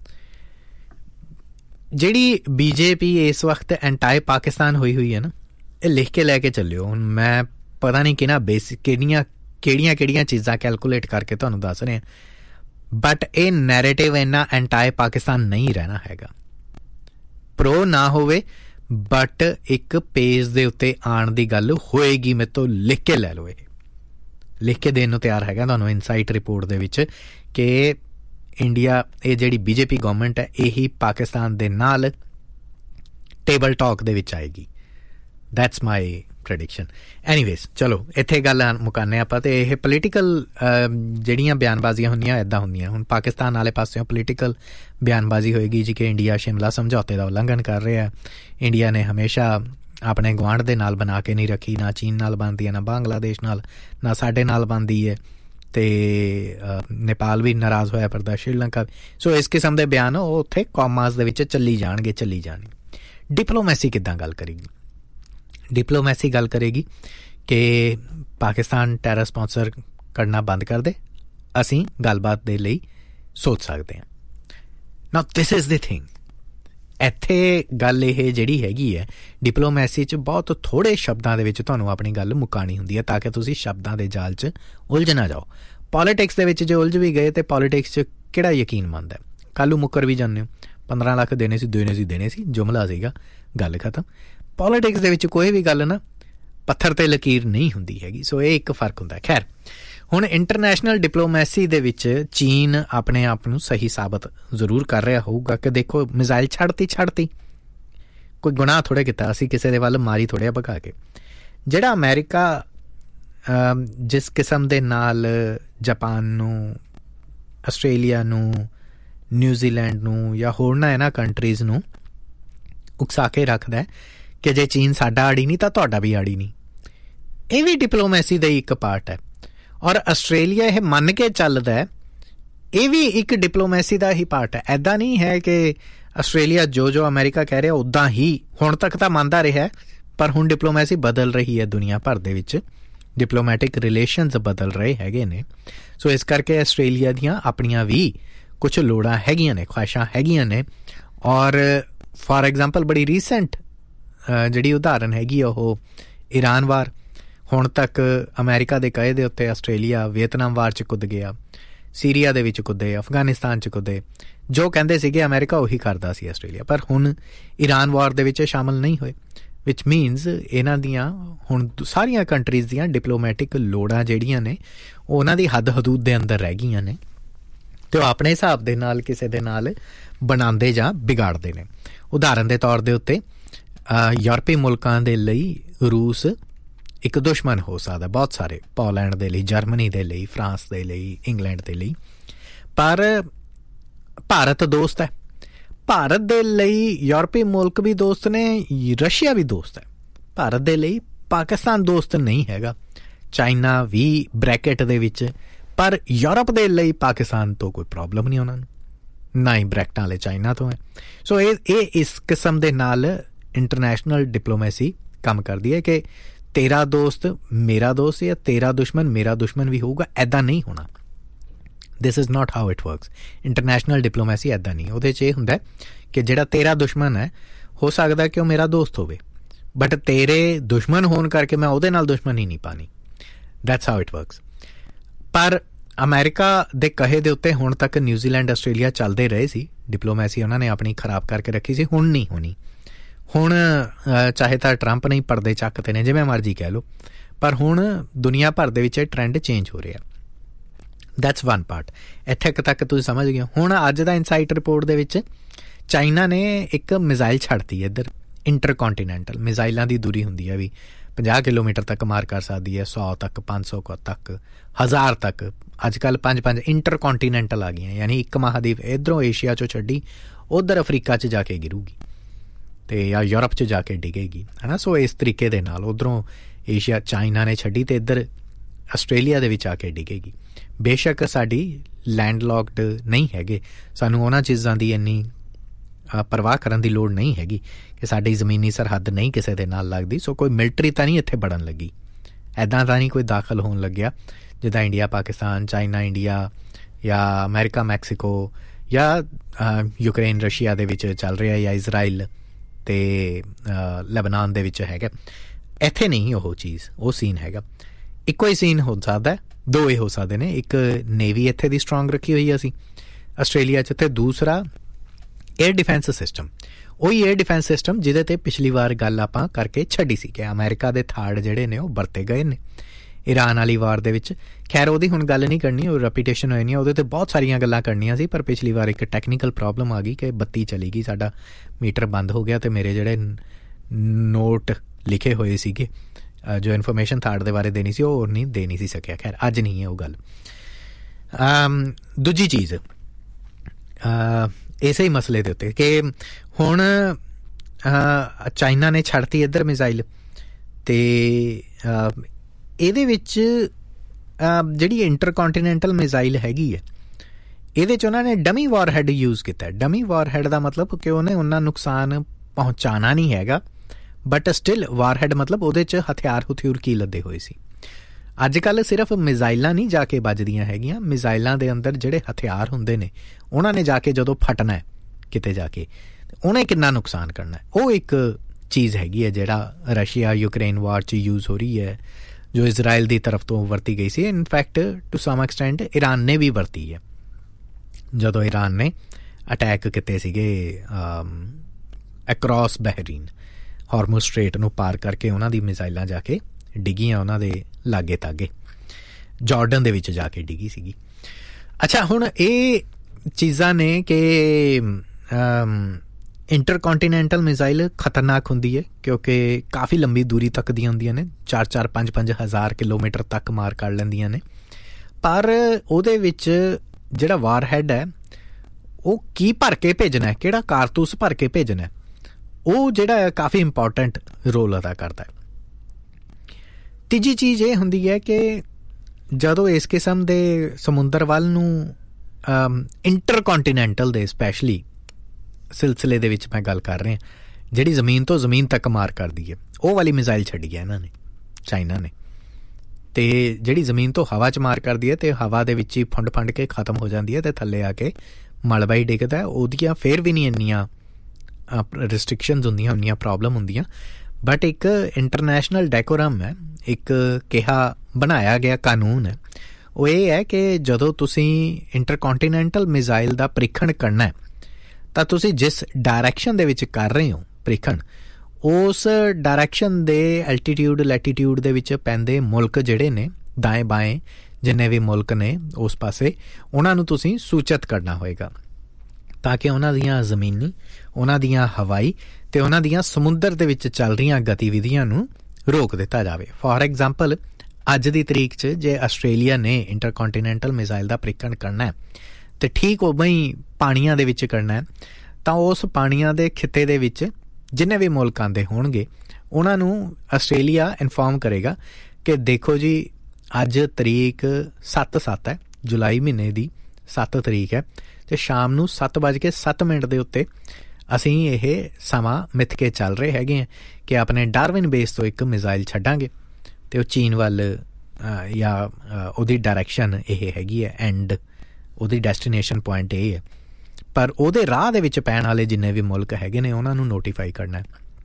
ਜਿਹੜੀ ਬੀਜੇਪੀ ਇਸ ਵਕਤ ਐਂਟਾਈ ਪਾਕਿਸਤਾਨ ਹੋਈ ਹੋਈ ਹੈ ਨਾ, ਇਹ ਲਿਖ ਕੇ ਲੈ ਕੇ ਚੱਲਿਓ। ਹੁਣ ਮੈਂ ਪਤਾ ਨਹੀਂ ਕਿਹਨਾਂ ਬੇਸਿਕ ਕਿਹੜੀਆਂ ਕਿਹੜੀਆਂ ਕਿਹੜੀਆਂ ਚੀਜ਼ਾਂ ਕੈਲਕੂਲੇਟ ਕਰਕੇ ਤੁਹਾਨੂੰ ਦੱਸ ਰਹੇ, ਬਟ ਇਹ ਨੈਰੇਟਿਵ ਇੰਨਾ ਐਂਟਾਈ ਪਾਕਿਸਤਾਨ ਨਹੀਂ ਰਹਿਣਾ ਹੈਗਾ। ਪ੍ਰੋ ਨਾ ਹੋਵੇ ਬਟ ਇੱਕ ਪੇਜ ਦੇ ਉੱਤੇ ਆਉਣ ਦੀ ਗੱਲ ਹੋਏਗੀ, ਮੇਰੇ ਤੋਂ ਲਿਖ ਕੇ ਲੈ ਲਓ, ਇਹ ਲਿਖ ਕੇ ਦੇਣ ਨੂੰ ਤਿਆਰ ਹੈਗਾ ਤੁਹਾਨੂੰ ਇਨਸਾਈਟ ਰਿਪੋਰਟ ਦੇ ਵਿੱਚ ਕਿ ਇੰਡੀਆ, ਇਹ ਜਿਹੜੀ ਬੀਜੇਪੀ ਗਵਰਨਮੈਂਟ ਹੈ, ਇਹੀ ਪਾਕਿਸਤਾਨ ਦੇ ਨਾਲ ਟੇਬਲ ਟਾਕ ਦੇ ਵਿੱਚ ਆਏਗੀ। That's my prediction. ਐਨੀਵੇਜ਼ ਚਲੋ ਇੱਥੇ ਗੱਲ ਮੁਕਾਉਂਦੇ ਆਪਾਂ। ਤੇ ਇਹ ਪੋਲੀਟੀਕਲ ਜਿਹੜੀਆਂ ਬਿਆਨਬਾਜ਼ੀਆਂ ਹੁੰਦੀਆਂ ਇੱਦਾਂ ਹੁੰਦੀਆਂ। ਹੁਣ ਪਾਕਿਸਤਾਨ ਵਾਲੇ ਪਾਸਿਓਂ ਪੋਲੀਟੀਕਲ ਬਿਆਨਬਾਜ਼ੀ ਹੋਏਗੀ ਜੀ ਕਿ ਇੰਡੀਆ ਸ਼ਿਮਲਾ ਸਮਝੌਤੇ ਦਾ ਉਲੰਘਣ ਕਰ ਰਿਹਾ, ਇੰਡੀਆ ਨੇ ਹਮੇਸ਼ਾ ਆਪਣੇ ਗੁਆਂਢ ਦੇ ਨਾਲ ਬਣਾ ਕੇ ਨਹੀਂ ਰੱਖੀ, ਨਾ ਚੀਨ ਨਾਲ ਬਣਦੀ ਹੈ, ਨਾ ਬੰਗਲਾਦੇਸ਼ ਨਾਲ, ਨਾ ਸਾਡੇ ਨਾਲ ਬਣਦੀ ਹੈ, ਤੇ ਨੇਪਾਲ ਵੀ ਨਾਰਾਜ਼ ਹੋਇਆ ਫਿਰਦਾ, ਸ਼੍ਰੀਲੰਕਾ। ਸੋ ਇਸ ਕਿਸਮ ਦੇ ਬਿਆਨ ਉਹ ਉੱਥੇ ਕੌਮਾਸ ਦੇ ਵਿੱਚ ਚੱਲੀ ਜਾਣਗੇ ਚੱਲੀ ਜਾਣਗੇ। ਡਿਪਲੋਮੈਸੀ ਕਿੱਦਾਂ ਗੱਲ ਕਰੇਗੀ? ਡਿਪਲੋਮੈਸੀ ਗੱਲ ਕਰੇਗੀ ਕਿ ਪਾਕਿਸਤਾਨ ਟੈਰਰ ਸਪਾਂਸਰ ਕਰਨਾ ਬੰਦ ਕਰ ਦੇ, ਅਸੀਂ ਗੱਲਬਾਤ ਦੇ ਲਈ ਸੋਚ ਸਕਦੇ ਹਾਂ। ਨਾਓ ਦਿਸ ਇਜ਼ ਦ ਥਿੰਗ, ਇੱਥੇ ਗੱਲ ਇਹ ਜਿਹੜੀ ਹੈਗੀ ਹੈ ਡਿਪਲੋਮੈਸੀ 'ਚ ਬਹੁਤ ਥੋੜ੍ਹੇ ਸ਼ਬਦਾਂ ਦੇ ਵਿੱਚ ਤੁਹਾਨੂੰ ਆਪਣੀ ਗੱਲ ਮੁਕਾਉਣੀ ਹੁੰਦੀ ਹੈ ਤਾਂ ਕਿ ਤੁਸੀਂ ਸ਼ਬਦਾਂ ਦੇ ਜਾਲ 'ਚ ਉਲਝ ਨਾ ਜਾਓ। ਪੋਲੀਟਿਕਸ ਦੇ ਵਿੱਚ ਜੇ ਉਲਝ ਵੀ ਗਏ ਤਾਂ ਪੋਲੀਟਿਕਸ 'ਚ ਕਿਹੜਾ ਯਕੀਨ ਮੰਨਦਾ? ਕੱਲ੍ਹ ਨੂੰ ਮੁੱਕਰ ਵੀ ਜਾਂਦੇ ਹੋ, ਪੰਦਰਾਂ ਲੱਖ ਦੇਣੇ ਸੀ ਦੇਣੇ ਸੀ ਦੇਣੇ ਸੀ ਜੁਮਲਾ ਸੀਗਾ, ਗੱਲ ਖਤਮ। ਪੋਲੀਟਿਕਸ ਦੇ ਵਿੱਚ ਕੋਈ ਵੀ ਗੱਲ ਨਾ ਪੱਥਰ 'ਤੇ ਲਕੀਰ ਨਹੀਂ ਹੁੰਦੀ ਹੈਗੀ। ਸੋ ਇਹ ਇੱਕ ਫਰਕ ਹੁੰਦਾ। ਖੈਰ, ਹੁਣ ਇੰਟਰਨੈਸ਼ਨਲ ਡਿਪਲੋਮੈਸੀ ਦੇ ਵਿੱਚ ਚੀਨ ਆਪਣੇ ਆਪ ਨੂੰ ਸਹੀ ਸਾਬਤ ਜ਼ਰੂਰ ਕਰ ਰਿਹਾ ਹੋਊਗਾ ਕਿ ਦੇਖੋ ਮਿਜ਼ਾਈਲ ਛੱਡਤੀ ਛੱਡਤੀ ਕੋਈ ਗੁਨਾਹ ਥੋੜ੍ਹੇ ਕੀਤਾ, ਅਸੀਂ ਕਿਸੇ ਦੇ ਵੱਲ ਮਾਰੀ ਥੋੜ੍ਹੇ ਭਗਾ ਕੇ। ਜਿਹੜਾ ਅਮਰੀਕਾ ਜਿਸ ਕਿਸਮ ਦੇ ਨਾਲ ਜਾਪਾਨ ਨੂੰ, ਆਸਟ੍ਰੇਲੀਆ ਨੂੰ, ਨਿਊਜ਼ੀਲੈਂਡ ਨੂੰ ਜਾਂ ਹੋਰਨਾਂ ਇਹਨਾਂ ਕੰਟਰੀਜ਼ ਨੂੰ ਉਕਸਾ ਕੇ ਰੱਖਦਾ ਕਿ ਜੇ ਚੀਨ ਸਾਡਾ ਆੜੀ ਨਹੀਂ ਤਾਂ ਤੁਹਾਡਾ ਵੀ ਆੜੀ ਨਹੀਂ, ਇਹ ਵੀ ਡਿਪਲੋਮੈਸੀ ਦਾ ਹੀ ਇੱਕ ਪਾਰਟ ਹੈ। ਔਰ ਆਸਟ੍ਰੇਲੀਆ ਇਹ ਮੰਨ ਕੇ ਚੱਲਦਾ ਹੈ, ਇਹ ਵੀ ਇੱਕ ਡਿਪਲੋਮੈਸੀ ਦਾ ਹੀ ਪਾਰਟ ਹੈ। ਇੱਦਾਂ ਨਹੀਂ ਹੈ ਕਿ ਆਸਟ੍ਰੇਲੀਆ ਜੋ ਜੋ ਅਮਰੀਕਾ ਕਹਿ ਰਿਹਾ ਉੱਦਾਂ ਹੀ ਹੁਣ ਤੱਕ ਤਾਂ ਮੰਨਦਾ ਰਿਹਾ, ਪਰ ਹੁਣ ਡਿਪਲੋਮੈਸੀ ਬਦਲ ਰਹੀ ਹੈ। ਦੁਨੀਆ ਭਰ ਦੇ ਵਿੱਚ ਡਿਪਲੋਮੈਟਿਕ ਰਿਲੇਸ਼ਨਸ ਬਦਲ ਰਹੇ ਹੈਗੇ ਨੇ। ਸੋ ਇਸ ਕਰਕੇ ਆਸਟ੍ਰੇਲੀਆ ਦੀਆਂ ਆਪਣੀਆਂ ਵੀ ਕੁਛ ਲੋੜਾਂ ਹੈਗੀਆਂ ਨੇ, ਖੁਆਇਸ਼ਾਂ ਹੈਗੀਆਂ ਨੇ। ਔਰ ਫਾਰ ਐਗਜ਼ਾਮਪਲ ਬੜੀ ਰੀਸੈਂਟ ਜਿਹੜੀ ਉਦਾਹਰਨ ਹੈਗੀ ਉਹ ਈਰਾਨ ਵਾਰ। ਹੁਣ ਤੱਕ ਅਮਰੀਕਾ ਦੇ ਕਹੇ ਦੇ ਉੱਤੇ ਆਸਟ੍ਰੇਲੀਆ ਵੀਅਤਨਾਮ ਵਾਰ 'ਚ ਕੁੱਦ ਗਿਆ, ਸੀਰੀਆ ਦੇ ਵਿੱਚ ਕੁੱਦੇ, ਅਫਗਾਨਿਸਤਾਨ 'ਚ ਕੁੱਦੇ। ਜੋ ਕਹਿੰਦੇ ਸੀਗੇ ਅਮਰੀਕਾ ਉਹੀ ਕਰਦਾ ਸੀ ਆਸਟ੍ਰੇਲੀਆ, ਪਰ ਹੁਣ ਈਰਾਨ ਵਾਰ ਦੇ ਵਿੱਚ ਸ਼ਾਮਲ ਨਹੀਂ ਹੋਏ, ਵਿਚ ਮੀਨਸ ਇਹਨਾਂ ਦੀਆਂ ਹੁਣ ਸਾਰੀਆਂ ਕੰਟਰੀਜ਼ ਦੀਆਂ ਡਿਪਲੋਮੈਟਿਕ ਲੋੜਾਂ ਜਿਹੜੀਆਂ ਨੇ ਉਹਨਾਂ ਦੀ ਹੱਦ ਹਦੂਦ ਦੇ ਅੰਦਰ ਰਹਿ ਗਈਆਂ ਨੇ ਅਤੇ ਉਹ ਆਪਣੇ ਹਿਸਾਬ ਦੇ ਨਾਲ ਕਿਸੇ ਦੇ ਨਾਲ ਬਣਾਉਂਦੇ ਜਾਂ ਵਿਗਾੜਦੇ ਨੇ। ਉਦਾਹਰਨ ਦੇ ਤੌਰ ਦੇ ਉੱਤੇ ਯੂਰਪੀ ਮੁਲਕਾਂ ਦੇ ਲਈ ਰੂਸ ਇੱਕ ਦੁਸ਼ਮਣ ਹੋ ਸਕਦਾ, ਬਹੁਤ ਸਾਰੇ, ਪੋਲੈਂਡ ਦੇ ਲਈ, ਜਰਮਨੀ ਦੇ ਲਈ, ਫਰਾਂਸ ਦੇ ਲਈ, ਇੰਗਲੈਂਡ ਦੇ ਲਈ, ਪਰ ਭਾਰਤ ਦੋਸਤ ਹੈ। ਭਾਰਤ ਦੇ ਲਈ ਯੂਰਪੀ ਮੁਲਕ ਵੀ ਦੋਸਤ ਨੇ, ਰਸ਼ੀਆ ਵੀ ਦੋਸਤ ਹੈ। ਭਾਰਤ ਦੇ ਲਈ ਪਾਕਿਸਤਾਨ ਦੋਸਤ ਨਹੀਂ ਹੈਗਾ, ਚਾਈਨਾ ਵੀ ਬ੍ਰੈਕਟ ਦੇ ਵਿੱਚ, ਪਰ ਯੂਰਪ ਦੇ ਲਈ ਪਾਕਿਸਤਾਨ ਤੋਂ ਕੋਈ ਪ੍ਰੋਬਲਮ ਨਹੀਂ ਉਹਨਾਂ ਨੂੰ, ਨਾ ਹੀ ਬ੍ਰੈਕਟਾਂ ਵਾਲੇ ਚਾਈਨਾ ਤੋਂ ਹੈ। ਸੋ ਇਹ ਇਹ ਇਸ ਕਿਸਮ ਦੇ ਨਾਲ ਇੰਟਰਨੈਸ਼ਨਲ ਡਿਪਲੋਮੈਸੀ ਕੰਮ ਕਰਦੀ ਹੈ ਕਿ ਤੇਰਾ ਦੋਸਤ ਮੇਰਾ ਦੋਸਤ ਜਾਂ ਤੇਰਾ ਦੁਸ਼ਮਣ ਮੇਰਾ ਦੁਸ਼ਮਣ ਵੀ ਹੋਊਗਾ। ਇੱਦਾਂ ਨਹੀਂ ਹੋਣਾ। This is not how it works. International diplomacy ਇੱਦਾਂ ਨਹੀਂ। ਉਹਦੇ 'ਚ ਇਹ ਹੁੰਦਾ ਕਿ ਜਿਹੜਾ ਤੇਰਾ ਦੁਸ਼ਮਣ ਹੈ ਹੋ ਸਕਦਾ ਕਿ ਉਹ ਮੇਰਾ ਦੋਸਤ ਹੋਵੇ, ਬਟ ਤੇਰੇ ਦੁਸ਼ਮਣ ਹੋਣ ਕਰਕੇ ਮੈਂ ਉਹਦੇ ਨਾਲ ਦੁਸ਼ਮਣੀ ਨਹੀਂ ਪਾਣੀ। That's how it works. ਪਰ ਅਮਰੀਕਾ ਦੇ ਕਹੇ ਦੇ ਉੱਤੇ ਹੁਣ ਤੱਕ ਨਿਊਜ਼ੀਲੈਂਡ, ਆਸਟ੍ਰੇਲੀਆ ਚੱਲਦੇ ਰਹੇ ਸੀ ਡਿਪਲੋਮੈਸੀ, ਉਹਨਾਂ ਨੇ ਆਪਣੀ ਖਰਾਬ ਕਰਕੇ ਰੱਖੀ ਸੀ। ਹੁਣ ਨਹੀਂ ਹੋਣੀ। ਹੁਣ ਚਾਹੇ ਤਾਂ ਟਰੰਪ ਨਹੀਂ ਪਰਦੇ ਚੱਕਦੇ ਨੇ, ਜਿਵੇਂ ਮਰਜ਼ੀ ਕਹਿ ਲਓ, ਪਰ ਹੁਣ ਦੁਨੀਆ ਭਰ ਦੇ ਵਿੱਚ ਇਹ ਟਰੈਂਡ ਚੇਂਜ ਹੋ ਰਿਹਾ। That's one part. ਇੱਥੇ ਤੱਕ ਤੁਸੀਂ ਸਮਝ ਗਏ ਹੋ। ਹੁਣ ਅੱਜ ਦਾ ਇਨਸਾਈਟ ਰਿਪੋਰਟ ਦੇ ਵਿੱਚ ਚਾਈਨਾ ਨੇ ਇੱਕ ਮਿਜ਼ਾਈਲ ਛੱਡਤੀ ਇੱਧਰ, ਇੰਟਰਕੋਂਟੀਨੈਂਟਲ। ਮਿਜ਼ਾਈਲਾਂ ਦੀ ਦੂਰੀ ਹੁੰਦੀ ਹੈ ਵੀ ਪੰਜਾਹ ਕਿਲੋਮੀਟਰ ਤੱਕ ਮਾਰ ਕਰ ਸਕਦੀ ਹੈ, ਸੌ ਤੱਕ, ਪੰਜ ਸੌ ਤੱਕ, ਹਜ਼ਾਰ ਤੱਕ। ਅੱਜ ਕੱਲ੍ਹ ਪੰਜ ਪੰਜ ਇੰਟਰਕੋਂਟੀਨੈਂਟਲ ਆ ਗਈਆਂ, ਯਾਨੀ ਇੱਕ ਮਹਾਦੀਪ ਇੱਧਰੋਂ ਏਸ਼ੀਆ 'ਚੋਂ ਛੱਡੀ ਉੱਧਰ ਅਫਰੀਕਾ 'ਚ ਜਾ ਕੇ ਗਿਰੂਗੀ। ਤੇ ਜਾਂ ਯੂਰਪ 'ਚ ਜਾ ਕੇ ਡਿੱਗੇਗੀ, ਹੈ ਨਾ। ਸੋ ਇਸ ਤਰੀਕੇ ਦੇ ਨਾਲ ਉੱਧਰੋਂ ਏਸ਼ੀਆ ਚਾਈਨਾ ਨੇ ਛੱਡੀ ਅਤੇ ਇੱਧਰ ਆਸਟ੍ਰੇਲੀਆ ਦੇ ਵਿੱਚ ਆ ਕੇ ਡਿੱਗੇਗੀ। ਬੇਸ਼ੱਕ ਸਾਡੀ ਲੈਂਡ ਲੌਕਡ ਨਹੀਂ ਹੈਗੇ, ਸਾਨੂੰ ਉਹਨਾਂ ਚੀਜ਼ਾਂ ਦੀ ਇੰਨੀ ਪਰਵਾਹ ਕਰਨ ਦੀ ਲੋੜ ਨਹੀਂ ਹੈਗੀ ਕਿ ਸਾਡੀ ਜ਼ਮੀਨੀ ਸਰਹੱਦ ਨਹੀਂ ਕਿਸੇ ਦੇ ਨਾਲ ਲੱਗਦੀ। ਸੋ ਕੋਈ ਮਿਲਟਰੀ ਤਾਂ ਨਹੀਂ ਇੱਥੇ ਵੜਨ ਲੱਗੀ, ਇੱਦਾਂ ਤਾਂ ਨਹੀਂ ਕੋਈ ਦਾਖਲ ਹੋਣ ਲੱਗਿਆ ਜਿੱਦਾਂ ਇੰਡੀਆ ਪਾਕਿਸਤਾਨ, ਚਾਈਨਾ ਇੰਡੀਆ ਜਾਂ ਅਮਰੀਕਾ ਮੈਕਸੀਕੋ ਜਾਂ ਯੂਕਰੇਨ ਰਸ਼ੀਆ ਦੇ ਵਿੱਚ ਚੱਲ ਰਿਹਾ, ਜਾਂ ਇਜ਼ਰਾਈਲ ਅਤੇ ਲੈਬਨਾਨ ਦੇ ਵਿੱਚ ਹੈਗਾ। ਇੱਥੇ ਨਹੀਂ ਉਹ ਚੀਜ਼, ਉਹ ਸੀਨ ਹੈਗਾ। ਇੱਕੋ ਹੀ ਸੀਨ ਹੋ ਸਕਦਾ, ਦੋ ਇਹ ਹੋ ਸਕਦੇ ਨੇ। ਇੱਕ ਨੇਵੀ ਇੱਥੇ ਦੀ ਸਟਰੋਂਗ ਰੱਖੀ ਹੋਈ ਅਸੀਂ ਆਸਟ੍ਰੇਲੀਆ 'ਚ, ਅਤੇ ਦੂਸਰਾ ਏਅਰ ਡਿਫੈਂਸ ਸਿਸਟਮ। ਉਹੀ ਏਅਰ ਡਿਫੈਂਸ ਸਿਸਟਮ ਜਿਹਦੇ 'ਤੇ ਪਿਛਲੀ ਵਾਰ ਗੱਲ ਆਪਾਂ ਕਰਕੇ ਛੱਡੀ ਸੀ ਕਿ ਅਮਰੀਕਾ ਦੇ ਥਾੜ ਜਿਹੜੇ ਨੇ ਉਹ ਵਰਤੇ ਗਏ ਨੇ ਈਰਾਨ ਵਾਲੀ ਵਾਰ ਦੇ ਵਿੱਚ। ਖੈਰ ਉਹਦੀ ਹੁਣ ਗੱਲ ਨਹੀਂ ਕਰਨੀ, ਉਹ ਰੈਪੂਟੇਸ਼ਨ ਹੋਈ ਨਹੀਂ, ਉਹਦੇ 'ਤੇ ਬਹੁਤ ਸਾਰੀਆਂ ਗੱਲਾਂ ਕਰਨੀਆਂ ਸੀ। ਪਰ ਪਿਛਲੀ ਵਾਰ ਇੱਕ ਟੈਕਨੀਕਲ ਪ੍ਰੋਬਲਮ ਆ ਗਈ ਕਿ ਬੱਤੀ ਚਲੀ ਗਈ, ਸਾਡਾ ਮੀਟਰ ਬੰਦ ਹੋ ਗਿਆ ਅਤੇ ਮੇਰੇ ਜਿਹੜੇ ਨੋਟ ਲਿਖੇ ਹੋਏ ਸੀਗੇ, ਜੋ ਇਨਫੋਰਮੇਸ਼ਨ ਥਾੜ ਦੇ ਬਾਰੇ ਦੇਣੀ ਸੀ, ਉਹ ਨਹੀਂ ਦੇ ਨਹੀਂ ਸੀ ਸਕਿਆ। ਖੈਰ ਅੱਜ ਨਹੀਂ ਹੈ ਉਹ ਗੱਲ। ਦੂਜੀ ਚੀਜ਼ ਇਸੇ ਹੀ ਮਸਲੇ ਦੇ ਉੱਤੇ ਕਿ ਹੁਣ ਚਾਈਨਾ ਨੇ ਛੱਡਤੀ ਇੱਧਰ ਮਿਜ਼ਾਈਲ, ਅਤੇ ਇਹਦੇ ਵਿੱਚ ਜਿਹੜੀ ਇੰਟਰਕੋਂਟੀਨੈਂਟਲ ਮਿਜ਼ਾਈਲ ਹੈਗੀ ਹੈ, ਇਹਦੇ 'ਚ ਉਹਨਾਂ ਨੇ ਡਮੀ ਵਾਰਹੈਡ ਯੂਜ਼ ਕੀਤਾ। ਡਮੀ ਵਾਰਹੈਡ ਦਾ ਮਤਲਬ ਕਿ ਉਹਨੇ ਉਹਨਾਂ ਨੁਕਸਾਨ ਪਹੁੰਚਾਉਣਾ ਨਹੀਂ ਹੈਗਾ, ਬਟ ਸਟਿਲ ਵਾਰਹੈਡ ਮਤਲਬ ਉਹਦੇ 'ਚ ਹਥਿਆਰ ਹਥਿਊਰ ਕੀ ਲੱਦੇ ਹੋਏ ਸੀ। ਅੱਜ ਕੱਲ੍ਹ ਸਿਰਫ ਮਿਜ਼ਾਈਲਾਂ ਨਹੀਂ ਜਾ ਕੇ ਵੱਜਦੀਆਂ ਹੈਗੀਆਂ, ਮਿਜ਼ਾਈਲਾਂ ਦੇ ਅੰਦਰ ਜਿਹੜੇ ਹਥਿਆਰ ਹੁੰਦੇ ਨੇ ਉਹਨਾਂ ਨੇ ਜਾ ਕੇ ਜਦੋਂ ਫਟਣਾ ਹੈ ਕਿਤੇ ਜਾ ਕੇ, ਉਹਨੇ ਕਿੰਨਾ ਨੁਕਸਾਨ ਕਰਨਾ, ਉਹ ਇੱਕ ਚੀਜ਼ ਹੈਗੀ ਹੈ ਜਿਹੜਾ ਰਸ਼ੀਆ ਯੂਕਰੇਨ ਵਾਰ 'ਚ ਯੂਜ਼ ਹੋ ਰਹੀ ਹੈ, ਜੋ ਇਜ਼ਰਾਈਲ ਦੀ ਤਰਫ ਤੋਂ ਵਰਤੀ ਗਈ ਸੀ। In fact to sum extent Iran ਨੇ ਵੀ ਵਰਤੀ ਹੈ, ਜਦੋਂ ਈਰਾਨ ਨੇ ਅਟੈਕ ਕੀਤੇ ਸੀਗੇ ਅਕਰੋਸ ਬਹਿਰੀਨ, ਹਾਰਮੁਜ਼ ਸਟ੍ਰੇਟ ਨੂੰ ਪਾਰ ਕਰਕੇ ਉਹਨਾਂ ਦੀ ਮਿਜ਼ਾਈਲਾਂ ਜਾ ਕੇ ਡਿੱਗੀਆਂ ਉਹਨਾਂ ਦੇ ਲਾਗੇ ਤਾਗੇ, ਜਾਰਡਨ ਦੇ ਵਿੱਚ ਜਾ ਕੇ ਡਿੱਗੀ ਸੀਗੀ। ਅੱਛਾ, ਹੁਣ ਇਹ ਚੀਜ਼ਾਂ ਨੇ ਕਿ ਇੰਟਰਕੋਂਟੀਨੈਂਟਲ ਮਿਜ਼ਾਈਲ ਖਤਰਨਾਕ ਹੁੰਦੀ ਹੈ ਕਿਉਂਕਿ ਕਾਫੀ ਲੰਬੀ ਦੂਰੀ ਤੱਕ ਦੀਆਂ ਹੁੰਦੀਆਂ ਨੇ, ਚਾਰ ਚਾਰ ਪੰਜ ਪੰਜ ਹਜ਼ਾਰ ਕਿਲੋਮੀਟਰ ਤੱਕ ਮਾਰ ਕਰ ਲੈਂਦੀਆਂ ਨੇ। ਪਰ ਉਹਦੇ ਵਿੱਚ ਜਿਹੜਾ ਵਾਰਹੈਡ ਹੈ ਉਹ ਕੀ ਭਰ ਕੇ ਭੇਜਣਾ, ਕਿਹੜਾ ਕਾਰਤੂਸ ਭਰ ਕੇ ਭੇਜਣਾ, ਉਹ ਜਿਹੜਾ ਕਾਫੀ ਇੰਪੋਰਟੈਂਟ ਰੋਲ ਅਦਾ ਕਰਦਾ ਹੈ। ਤੀਜੀ ਚੀਜ਼ ਇਹ ਹੁੰਦੀ ਹੈ ਕਿ ਜਦੋਂ ਇਸ ਕਿਸਮ ਦੇ ਸਮੁੰਦਰ ਵੱਲ ਨੂੰ ਇੰਟਰਕੋਂਟੀਨੈਂਟਲ ਦੇ ਸਪੈਸ਼ਲੀ ਸਿਲਸਿਲੇ ਦੇ ਵਿੱਚ ਮੈਂ ਗੱਲ ਕਰ ਰਿਹਾ, ਜਿਹੜੀ ਜ਼ਮੀਨ ਤੋਂ ਜ਼ਮੀਨ ਤੱਕ ਮਾਰ ਕਰਦੀ ਹੈ, ਉਹ ਵਾਲੀ ਮਿਜ਼ਾਈਲ ਛੱਡੀ ਹੈ ਇਹਨਾਂ ਨੇ, ਚਾਈਨਾ ਨੇ। ਅਤੇ ਜਿਹੜੀ ਜ਼ਮੀਨ ਤੋਂ ਹਵਾ 'ਚ ਮਾਰ ਕਰਦੀ ਹੈ ਅਤੇ ਹਵਾ ਦੇ ਵਿੱਚ ਹੀ ਫੰਡ ਫੰਡ ਕੇ ਖਤਮ ਹੋ ਜਾਂਦੀ ਹੈ ਅਤੇ ਥੱਲੇ ਆ ਕੇ ਮਲਬਾ ਹੀ ਡਿੱਗਦਾ, ਉਹਦੀਆਂ ਫਿਰ ਵੀ ਨਹੀਂ ਇੰਨੀਆਂ ਰਿਸਟ੍ਰਿਕਸ਼ਨਸ ਹੁੰਦੀਆਂ, ਉਨੀਆਂ ਪ੍ਰੋਬਲਮ ਹੁੰਦੀਆਂ। ਬਟ ਇੱਕ ਇੰਟਰਨੈਸ਼ਨਲ ਡੈਕੋਰਮ ਹੈ, ਇੱਕ ਕਿਹਾ ਬਣਾਇਆ ਗਿਆ ਕਾਨੂੰਨ ਹੈ, ਉਹ ਇਹ ਹੈ ਕਿ ਜਦੋਂ ਤੁਸੀਂ ਇੰਟਰਕੋਂਟੀਨੈਂਟਲ ਮਿਜ਼ਾਈਲ ਦਾ ਪ੍ਰੀਖਣ ਕਰਨਾ ਹੈ ਤਾਂ ਤੁਸੀਂ ਜਿਸ ਡਾਇਰੈਕਸ਼ਨ ਦੇ ਵਿੱਚ ਕਰ ਰਹੇ ਹੋ ਪ੍ਰੀਖਣ, ਉਸ ਡਾਇਰੈਕਸ਼ਨ ਦੇ ਐਲਟੀਟਿਊਡ ਲੈਟੀਟਿਊਡ ਦੇ ਵਿੱਚ ਪੈਂਦੇ ਮੁਲਕ ਜਿਹੜੇ ਨੇ ਦਾਏਂ ਬਾਏਂ ਜਿੰਨੇ ਵੀ ਮੁਲਕ ਨੇ ਉਸ ਪਾਸੇ, ਉਹਨਾਂ ਨੂੰ ਤੁਸੀਂ ਸੂਚਿਤ ਕਰਨਾ ਹੋਏਗਾ ਤਾਂ ਕਿ ਉਹਨਾਂ ਦੀਆਂ ਜ਼ਮੀਨੀ, ਉਹਨਾਂ ਦੀਆਂ ਹਵਾਈ ਅਤੇ ਉਹਨਾਂ ਦੀਆਂ ਸਮੁੰਦਰ ਦੇ ਵਿੱਚ ਚੱਲ ਰਹੀਆਂ ਗਤੀਵਿਧੀਆਂ ਨੂੰ ਰੋਕ ਦਿੱਤਾ ਜਾਵੇ। ਫੋਰ ਐਗਜ਼ਾਮਪਲ ਅੱਜ ਦੀ ਤਰੀਕ 'ਚ ਜੇ ਆਸਟ੍ਰੇਲੀਆ ਨੇ ਇੰਟਰਕੋਂਟੀਨੈਂਟਲ ਮਿਜ਼ਾਈਲ ਦਾ ਪ੍ਰੀਖਣ ਕਰਨਾ ਹੈ ਅਤੇ ਠੀਕ ਉਵੇਂ ਹੀ ਪਾਣੀਆਂ ਦੇ ਵਿੱਚ ਕਰਨਾ ਹੈ, ਤਾਂ ਉਸ ਪਾਣੀਆਂ ਦੇ ਖਿੱਤੇ ਦੇ ਵਿੱਚ ਜਿੰਨੇ ਵੀ ਮੁਲਕ ਆਉਂਦੇ ਹੋਣਗੇ ਉਹਨਾਂ ਨੂੰ ਆਸਟ੍ਰੇਲੀਆ ਇਨਫੋਰਮ ਕਰੇਗਾ ਕਿ ਦੇਖੋ ਜੀ ਅੱਜ ਤਰੀਕ ਸੱਤ ਸੱਤ ਹੈ, ਜੁਲਾਈ ਮਹੀਨੇ ਦੀ ਸੱਤ ਤਰੀਕ ਹੈ, ਅਤੇ ਸ਼ਾਮ ਨੂੰ ਸੱਤ ਵੱਜ ਕੇ ਸੱਤ ਮਿੰਟ ਦੇ ਉੱਤੇ ਅਸੀਂ ਇਹ ਸਮਾਂ ਮਿੱਥ ਕੇ ਚੱਲ ਰਹੇ ਹੈਗੇ ਹਾਂ ਕਿ ਆਪਣੇ ਡਾਰਵਿਨ ਬੇਸ ਤੋਂ ਇੱਕ ਮਿਜ਼ਾਈਲ ਛੱਡਾਂਗੇ ਅਤੇ ਉਹ ਚੀਨ ਵੱਲ ਜਾਂ ਉਹਦੀ ਡਾਇਰੈਕਸ਼ਨ ਇਹ ਹੈਗੀ ਹੈ, ਐਂਡ ਉਹਦੀ ਡੈਸਟੀਨੇਸ਼ਨ ਪੁਆਇੰਟ ਇਹ ਹੈ। ਪਰ ਉਹਦੇ ਰਾਹ ਦੇ ਵਿੱਚ ਪੈਣ ਵਾਲੇ ਜਿੰਨੇ ਵੀ ਮੁਲਕ ਹੈਗੇ ਨੇ ਉਹਨਾਂ ਨੂੰ ਨੋਟੀਫਾਈ ਕਰਨਾ।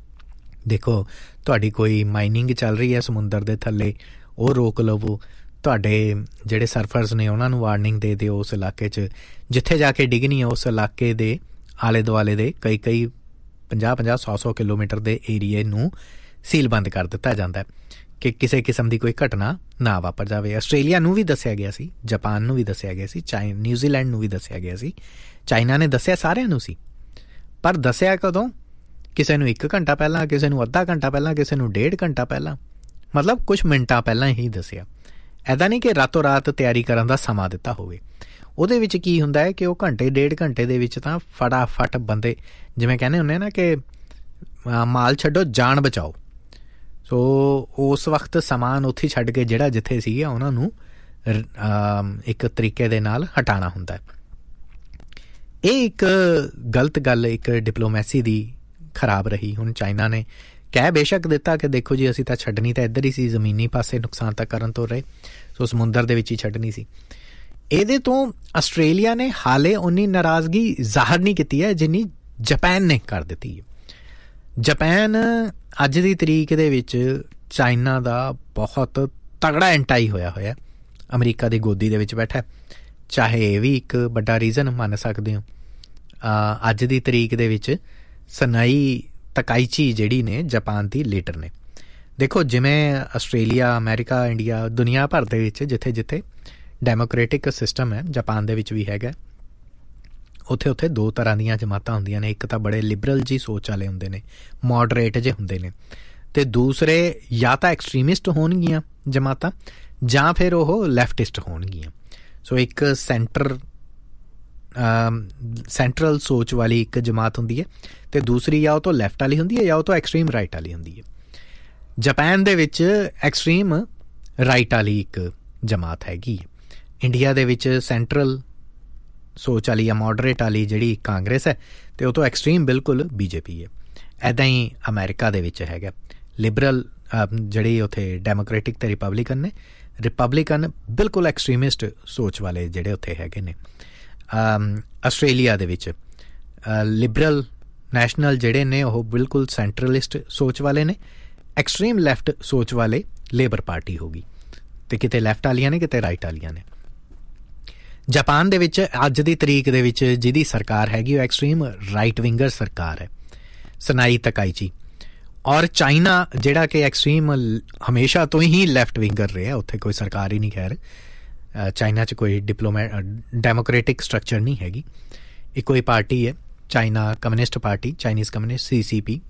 ਦੇਖੋ ਤੁਹਾਡੀ ਕੋਈ ਮਾਈਨਿੰਗ ਚੱਲ ਰਹੀ ਹੈ ਸਮੁੰਦਰ ਦੇ ਥੱਲੇ, ਉਹ ਰੋਕ ਲਵੋ। ਤੁਹਾਡੇ ਜਿਹੜੇ ਸਰਫਰਸ ਨੇ ਉਹਨਾਂ ਨੂੰ ਵਾਰਨਿੰਗ ਦੇ ਦਿਓ ਉਸ ਇਲਾਕੇ 'ਚ ਜਿੱਥੇ ਜਾ ਕੇ ਡਿੱਗਣੀ ਹੈ, ਉਸ ਇਲਾਕੇ ਦੇ ਆਲੇ ਦੁਆਲੇ ਦੇ ਕਈ ਕਈ ਪੰਜਾਹ ਪੰਜਾਹ ਸੌ ਸੌ ਕਿਲੋਮੀਟਰ ਦੇ ਏਰੀਏ ਨੂੰ ਸੀਲਬੰਦ ਕਰ ਦਿੱਤਾ ਜਾਂਦਾ ਹੈ ਕਿ ਕਿਸੇ ਕਿਸਮ ਦੀ ਕੋਈ ਘਟਨਾ ਨਾ ਵਾਪਰ ਜਾਵੇ। ਆਸਟ੍ਰੇਲੀਆ ਨੂੰ ਵੀ ਦੱਸਿਆ ਗਿਆ ਸੀ, ਜਾਪਾਨ ਨੂੰ ਵੀ ਦੱਸਿਆ ਗਿਆ ਸੀ, ਚਾਈ ਨਿਊਜ਼ੀਲੈਂਡ ਨੂੰ ਵੀ ਦੱਸਿਆ ਗਿਆ ਸੀ, ਚਾਈਨਾ ਨੇ ਦੱਸਿਆ, ਸਾਰਿਆਂ ਨੂੰ ਸੀ। ਪਰ ਦੱਸਿਆ ਕਦੋਂ? ਕਿਸੇ ਨੂੰ ਇੱਕ ਘੰਟਾ ਪਹਿਲਾਂ, ਕਿਸੇ ਨੂੰ ਅੱਧਾ ਘੰਟਾ ਪਹਿਲਾਂ, ਕਿਸੇ ਨੂੰ ਡੇਢ ਘੰਟਾ ਪਹਿਲਾਂ, ਮਤਲਬ ਕੁਛ ਮਿੰਟਾਂ ਪਹਿਲਾਂ ਹੀ ਦੱਸਿਆ। ਇੱਦਾਂ ਨਹੀਂ ਕਿ ਰਾਤੋਂ ਰਾਤ ਤਿਆਰੀ ਕਰਨ ਦਾ ਸਮਾਂ ਦਿੱਤਾ ਹੋਵੇ। ਉਹਦੇ ਵਿੱਚ ਕੀ ਹੁੰਦਾ ਹੈ ਕਿ ਉਹ ਘੰਟੇ ਡੇਢ ਘੰਟੇ ਦੇ ਵਿੱਚ ਤਾਂ ਫਟਾਫਟ ਬੰਦੇ, ਜਿਵੇਂ ਕਹਿੰਦੇ ਹੁੰਦੇ ਨਾ ਕਿ ਮਾਲ ਛੱਡੋ, ਜਾਨ ਬਚਾਓ। ਸੋ ਉਸ ਵਕਤ ਸਮਾਨ ਉੱਥੇ ਛੱਡ ਕੇ ਜਿਹੜਾ ਜਿੱਥੇ ਸੀਗਾ ਉਹਨਾਂ ਨੂੰ ਇੱਕ ਤਰੀਕੇ ਦੇ ਨਾਲ ਹਟਾਉਣਾ ਹੁੰਦਾ। ਇਹ ਇੱਕ ਗਲਤ ਗੱਲ ਇੱਕ ਡਿਪਲੋਮੈਸੀ ਦੀ ਖਰਾਬ ਰਹੀ। ਹੁਣ ਚਾਈਨਾ ਨੇ ਕਹਿ ਬੇਸ਼ੱਕ ਦਿੱਤਾ ਕਿ ਦੇਖੋ ਜੀ ਅਸੀਂ ਤਾਂ ਛੱਡਣੀ ਤਾਂ ਇੱਧਰ ਹੀ ਸੀ, ਜ਼ਮੀਨੀ ਪਾਸੇ ਨੁਕਸਾਨ ਤਾਂ ਕਰਨ ਤੋਂ ਰਹੇ, ਸੋ ਸਮੁੰਦਰ ਦੇ ਵਿੱਚ ਹੀ ਛੱਡਣੀ ਸੀ। ਇਹਦੇ ਤੋਂ ਆਸਟ੍ਰੇਲੀਆ ਨੇ ਹਾਲੇ ਉਨੀ ਨਾਰਾਜ਼ਗੀ ਜ਼ਾਹਰ ਨਹੀਂ ਕੀਤੀ ਹੈ ਜਿੰਨੀ ਜਾਪਾਨ ਨੇ ਕਰ ਦਿੱਤੀ ਹੈ। ਜਾਪਾਨ ਅੱਜ ਦੀ ਤਰੀਕ ਦੇ ਵਿੱਚ ਚਾਈਨਾ ਦਾ ਬਹੁਤ ਤਗੜਾ ਐਂਟਾਈ ਹੋਇਆ ਹੋਇਆ, ਅਮਰੀਕਾ ਦੀ ਗੋਦੀ ਦੇ ਵਿੱਚ ਬੈਠਾ। ਚਾਹੇ ਇਹ ਵੀ ਇੱਕ ਵੱਡਾ ਰੀਜ਼ਨ ਮੰਨ ਸਕਦੇ ਹੋ। ਅੱਜ ਦੀ ਤਰੀਕ ਦੇ ਵਿੱਚ ਸਨਾਈ ਤਕਾਈਚੀ ਜਿਹੜੀ ਨੇ ਜਾਪਾਨ ਦੀ ਲੀਡਰ ਨੇ। ਦੇਖੋ ਜਿਵੇਂ ਆਸਟ੍ਰੇਲੀਆ, ਅਮਰੀਕਾ, ਇੰਡੀਆ, ਦੁਨੀਆ ਭਰ ਦੇ ਵਿੱਚ ਜਿੱਥੇ ਜਿੱਥੇ ਡੈਮੋਕ੍ਰੇਟਿਕ ਸਿਸਟਮ ਹੈ, ਜਾਪਾਨ ਦੇ ਵਿੱਚ ਵੀ ਹੈਗਾ। ਉੱਥੇ ਉੱਥੇ ਦੋ ਤਰ੍ਹਾਂ ਦੀਆਂ ਜਮਾਤਾਂ ਹੁੰਦੀਆਂ ਨੇ। ਇੱਕ ਤਾਂ ਬੜੇ ਲਿਬਰਲ ਜੀ ਸੋਚ ਵਾਲੇ ਹੁੰਦੇ ਨੇ, ਮੋਡਰੇਟ ਜਿਹੇ ਹੁੰਦੇ ਨੇ, ਅਤੇ ਦੂਸਰੇ ਜਾਂ ਤਾਂ ਐਕਸਟ੍ਰੀਮਿਸਟ ਹੋਣਗੀਆਂ ਜਮਾਤਾਂ ਜਾਂ ਫਿਰ ਉਹ ਲੈਫਟਿਸਟ ਹੋਣਗੀਆਂ। ਸੋ ਇੱਕ ਸੈਂਟਰ ਸੈਂਟਰਲ ਸੋਚ ਵਾਲੀ ਇੱਕ ਜਮਾਤ ਹੁੰਦੀ ਹੈ, ਅਤੇ ਦੂਸਰੀ ਜਾਂ ਉਹ ਤੋਂ ਲੈਫਟ ਵਾਲੀ ਹੁੰਦੀ ਹੈ ਜਾਂ ਉਹ ਤੋਂ ਐਕਸਟ੍ਰੀਮ ਰਾਈਟ ਵਾਲੀ ਹੁੰਦੀ ਹੈ। ਜਾਪਾਨ ਦੇ ਵਿੱਚ ਐਕਸਟ੍ਰੀਮ ਰਾਈਟ ਵਾਲੀ ਇੱਕ ਜਮਾਤ ਹੈਗੀ। ਇੰਡੀਆ ਦੇ ਵਿੱਚ ਸੈਂਟਰਲ ਸੋਚ ਵਾਲੀ ਜਾਂ ਮੋਡਰੇਟ ਵਾਲੀ ਜਿਹੜੀ ਕਾਂਗਰਸ ਹੈ, ਅਤੇ ਉਹ ਤੋਂ ਐਕਸਟ੍ਰੀਮ ਬਿਲਕੁਲ ਬੀ ਜੇ ਪੀ ਹੈ। ਇੱਦਾਂ ਹੀ ਅਮਰੀਕਾ ਦੇ ਵਿੱਚ ਹੈਗਾ ਲਿਬਰਲ ਜਿਹੜੇ ਉੱਥੇ ਡੈਮੋਕ੍ਰੇਟਿਕ ਅਤੇ ਰਿਪਬਲਿਕਨ ਨੇ। ਰਿਪਬਲਿਕਨ ਬਿਲਕੁਲ ਐਕਸਟ੍ਰੀਮਿਸਟ ਸੋਚ ਵਾਲੇ ਜਿਹੜੇ ਉੱਥੇ ਹੈਗੇ ਨੇ। ਆਸਟ੍ਰੇਲੀਆ ਦੇ ਵਿੱਚ ਲਿਬਰਲ ਨੈਸ਼ਨਲ ਜਿਹੜੇ ਨੇ ਉਹ ਬਿਲਕੁਲ ਸੈਂਟਰਲਿਸਟ ਸੋਚ ਵਾਲੇ ਨੇ। ਐਕਸਟ੍ਰੀਮ ਲੈਫਟ ਸੋਚ ਵਾਲੇ ਲੇਬਰ ਪਾਰਟੀ ਹੋ ਗਈ, ਅਤੇ ਕਿਤੇ ਲੈਫਟ ਵਾਲੀਆਂ ਨੇ, ਕਿਤੇ ਰਾਈਟ ਵਾਲੀਆਂ ਨੇ। ਜਾਪਾਨ ਦੇ ਵਿੱਚ ਅੱਜ ਦੀ ਤਰੀਕ ਦੇ ਵਿੱਚ ਜਿਹਦੀ ਸਰਕਾਰ ਹੈਗੀ ਉਹ ਐਕਸਟ੍ਰੀਮ ਰਾਈਟ ਵਿੰਗਰ ਸਰਕਾਰ ਹੈ, ਸਨਾਈ ਤਕਾਈਚੀ। ਔਰ ਚਾਈਨਾ ਜਿਹੜਾ ਕਿ ਐਕਸਟ੍ਰੀਮ ਹਮੇਸ਼ਾ ਤੋਂ ਹੀ ਲੈਫਟ ਵਿੰਗਰ ਰਿਹਾ, ਉੱਥੇ ਕੋਈ ਸਰਕਾਰ ਹੀ ਨਹੀਂ। ਖੈਰ ਚਾਈਨਾ 'ਚ ਕੋਈ ਡਿਪਲੋਮੈ ਡੈਮੋਕ੍ਰੇਟਿਕ ਸਟਰਕਚਰ ਨਹੀਂ ਹੈਗੀ, ਇੱਕੋ ਹੀ ਪਾਰਟੀ ਹੈ China communist party, Chinese communist, ਸੀ ਸੀ ਪੀ।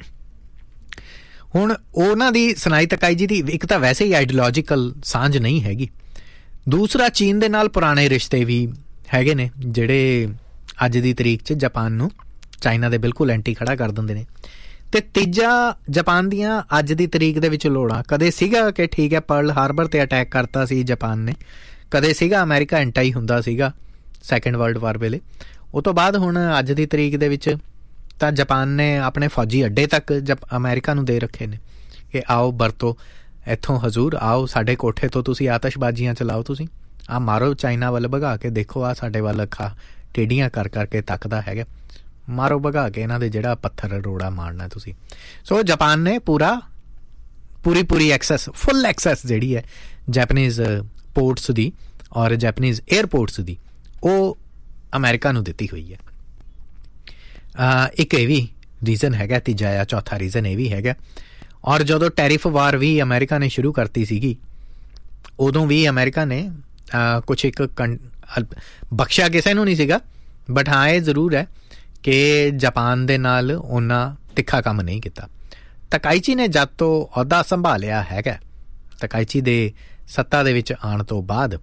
ਹੁਣ ਉਹਨਾਂ ਦੀ ਸਨਾਈ ਤਕਾਈਚੀ ਦੀ ਇੱਕ ਤਾਂ ਵੈਸੇ ਹੀ ਆਈਡੀਓਲੋਜੀਕਲ ਸਾਂਝ ਨਹੀਂ ਹੈਗੀ, ਦੂਸਰਾ ਚੀਨ ਦੇ ਨਾਲ ਪੁਰਾਣੇ ਰਿਸ਼ਤੇ ਵੀ ਹੈਗੇ ਨੇ ਜਿਹੜੇ ਅੱਜ ਦੀ ਤਰੀਕ 'ਚ ਜਾਪਾਨ ਨੂੰ ਚਾਈਨਾ ਦੇ ਬਿਲਕੁਲ ਐਂਟੀ ਖੜਾ ਕਰ ਦਿੰਦੇ ਨੇ। ਅਤੇ ਤੀਜਾ, ਜਾਪਾਨ ਦੀਆਂ ਅੱਜ ਦੀ ਤਰੀਕ ਦੇ ਵਿੱਚ ਲੋੜਾਂ। ਕਦੇ ਸੀਗਾ ਕਿ ਠੀਕ ਹੈ ਪਰਲ ਹਾਰਬਰ 'ਤੇ ਅਟੈਕ ਕਰਤਾ ਸੀ ਜਾਪਾਨ ਨੇ, ਕਦੇ ਸੀਗਾ ਅਮਰੀਕਾ ਐਂਟਾਈ ਹੁੰਦਾ ਸੀਗਾ ਸੈਕਿੰਡ ਵਰਲਡ ਵਾਰ ਵੇਲੇ। ਉਹ ਤੋਂ ਬਾਅਦ ਹੁਣ ਅੱਜ ਦੀ ਤਰੀਕ ਦੇ ਵਿੱਚ ਤਾਂ ਜਾਪਾਨ ਨੇ ਆਪਣੇ ਫੌਜੀ ਅੱਡੇ ਤੱਕ ਜਪ ਅਮਰੀਕਾ ਨੂੰ ਦੇ ਰੱਖੇ ਨੇ ਕਿ ਆਓ ਵਰਤੋ ਇੱਥੋਂ ਹਜ਼ੂਰ, ਆਓ ਸਾਡੇ ਕੋਠੇ ਤੋਂ ਤੁਸੀਂ ਆਤਿਸ਼ਬਾਜ਼ੀਆਂ ਚਲਾਓ, ਤੁਸੀਂ ਆਹ ਮਾਰੋ ਚਾਈਨਾ ਵੱਲ ਭਗਾ ਕੇ, ਦੇਖੋ ਆਹ ਸਾਡੇ ਵੱਲ ਅੱਖਾਂ ਟੇਢੀਆਂ ਕਰ ਕਰਕੇ ਤੱਕਦਾ ਹੈਗਾ, ਮਾਰੋ ਭਗਾ ਕੇ ਇਹਨਾਂ ਦੇ ਜਿਹੜਾ ਪੱਥਰ ਰੋੜਾ ਮਾਰਨਾ ਤੁਸੀਂ। ਸੋ ਜਾਪਾਨ ਨੇ ਪੂਰਾ ਪੂਰੀ ਪੂਰੀ ਐਕਸੈਸ, ਫੁੱਲ ਐਕਸੈਸ ਜਿਹੜੀ ਹੈ ਜੈਪਨੀਜ਼ ਪੋਰਟਸ ਦੀ ਔਰ ਜੈਪਨੀਜ਼ ਏਅਰਪੋਰਟਸ ਦੀ, ਉਹ ਅਮਰੀਕਾ ਨੂੰ ਦਿੱਤੀ ਹੋਈ ਹੈ। ਇੱਕ ਇਹ ਵੀ ਰੀਜ਼ਨ ਹੈਗਾ, ਤੀਜਾ ਜਾਂ ਚੌਥਾ ਰੀਜ਼ਨ ਇਹ ਵੀ ਹੈਗਾ। ਔਰ ਜਦੋਂ ਟੈਰਿਫ ਵਾਰ ਵੀ ਅਮਰੀਕਾ ਨੇ ਸ਼ੁਰੂ ਕਰਤੀ ਸੀਗੀ, ਉਦੋਂ ਵੀ ਅਮਰੀਕਾ ਨੇ ਕੁਛ ਇੱਕ ਕੰ ਬਖਸ਼ਿਆ ਕਿਸੇ ਨੂੰ ਨਹੀਂ ਸੀਗਾ, ਬਟ ਹਾਂ ਇਹ ਜ਼ਰੂਰ ਹੈ ਕਿ ਜਾਪਾਨ ਦੇ ਨਾਲ ਉਹਨਾਂ ਤਿੱਖਾ ਕੰਮ ਨਹੀਂ ਕੀਤਾ। ਤਕਾਈਚੀ ਨੇ ਜਦ ਤੋਂ ਅਹੁਦਾ ਸੰਭਾਲਿਆ ਹੈਗਾ, ਤਕਾਈਚੀ ਦੇ ਸੱਤਾ ਦੇ ਵਿੱਚ ਆਉਣ ਤੋਂ ਬਾਅਦ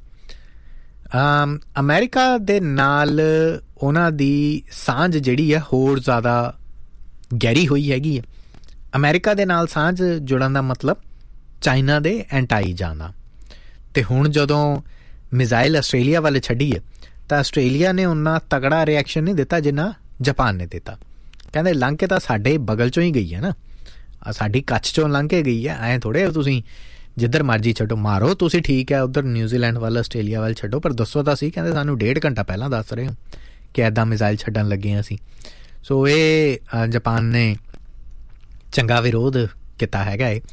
ਅਮਰੀਕਾ ਦੇ ਨਾਲ ਉਹਨਾਂ ਦੀ ਸਾਂਝ ਜਿਹੜੀ ਹੈ ਹੋਰ ਜ਼ਿਆਦਾ ਗਹਿਰੀ ਹੋਈ ਹੈਗੀ ਹੈ। ਅਮਰੀਕਾ ਦੇ ਨਾਲ ਸਾਂਝ ਜੁੜਨ ਦਾ ਮਤਲਬ ਚਾਈਨਾ ਦੇ ਐਂਟਾਈ ਜਾਣਾ। ਅਤੇ ਹੁਣ ਜਦੋਂ ਮਿਜ਼ਾਈਲ ਆਸਟ੍ਰੇਲੀਆ ਵੱਲ ਛੱਡੀ ਹੈ ਤਾਂ ਆਸਟ੍ਰੇਲੀਆ ਨੇ ਉਹਨਾਂ ਤਗੜਾ ਰਿਐਕਸ਼ਨ ਨਹੀਂ ਦਿੱਤਾ ਜਿੰਨਾ ਜਾਪਾਨ ਨੇ ਦਿੱਤਾ। ਕਹਿੰਦੇ ਲੰਘ ਕੇ ਤਾਂ ਸਾਡੇ ਬਗਲ 'ਚੋਂ ਹੀ ਗਈ ਹੈ ਨਾ, ਸਾਡੀ ਕੱਛ 'ਚੋਂ ਲੰਘ ਕੇ ਗਈ ਹੈ, ਐਂ ਥੋੜ੍ਹੇ ਤੁਸੀਂ ਜਿੱਧਰ ਮਰਜ਼ੀ ਛੱਡੋ, ਮਾਰੋ ਤੁਸੀਂ ਠੀਕ ਹੈ ਉੱਧਰ ਨਿਊਜ਼ੀਲੈਂਡ ਵੱਲ, ਆਸਟ੍ਰੇਲੀਆ ਵੱਲ ਛੱਡੋ, ਪਰ ਦੱਸੋ ਤਾਂ ਸੀ। ਕਹਿੰਦੇ ਸਾਨੂੰ ਡੇਢ ਘੰਟਾ ਪਹਿਲਾਂ ਦੱਸ ਰਹੇ ਹੋ ਕਿ ਇੱਦਾਂ ਮਿਜ਼ਾਈਲ ਛੱਡਣ ਲੱਗੇ ਹਾਂ ਅਸੀਂ। ਸੋ ਇਹ ਜਾਪਾਨ ਨੇ ਚੰਗਾ ਵਿਰੋਧ ਕੀਤਾ ਹੈਗਾ ਹੈ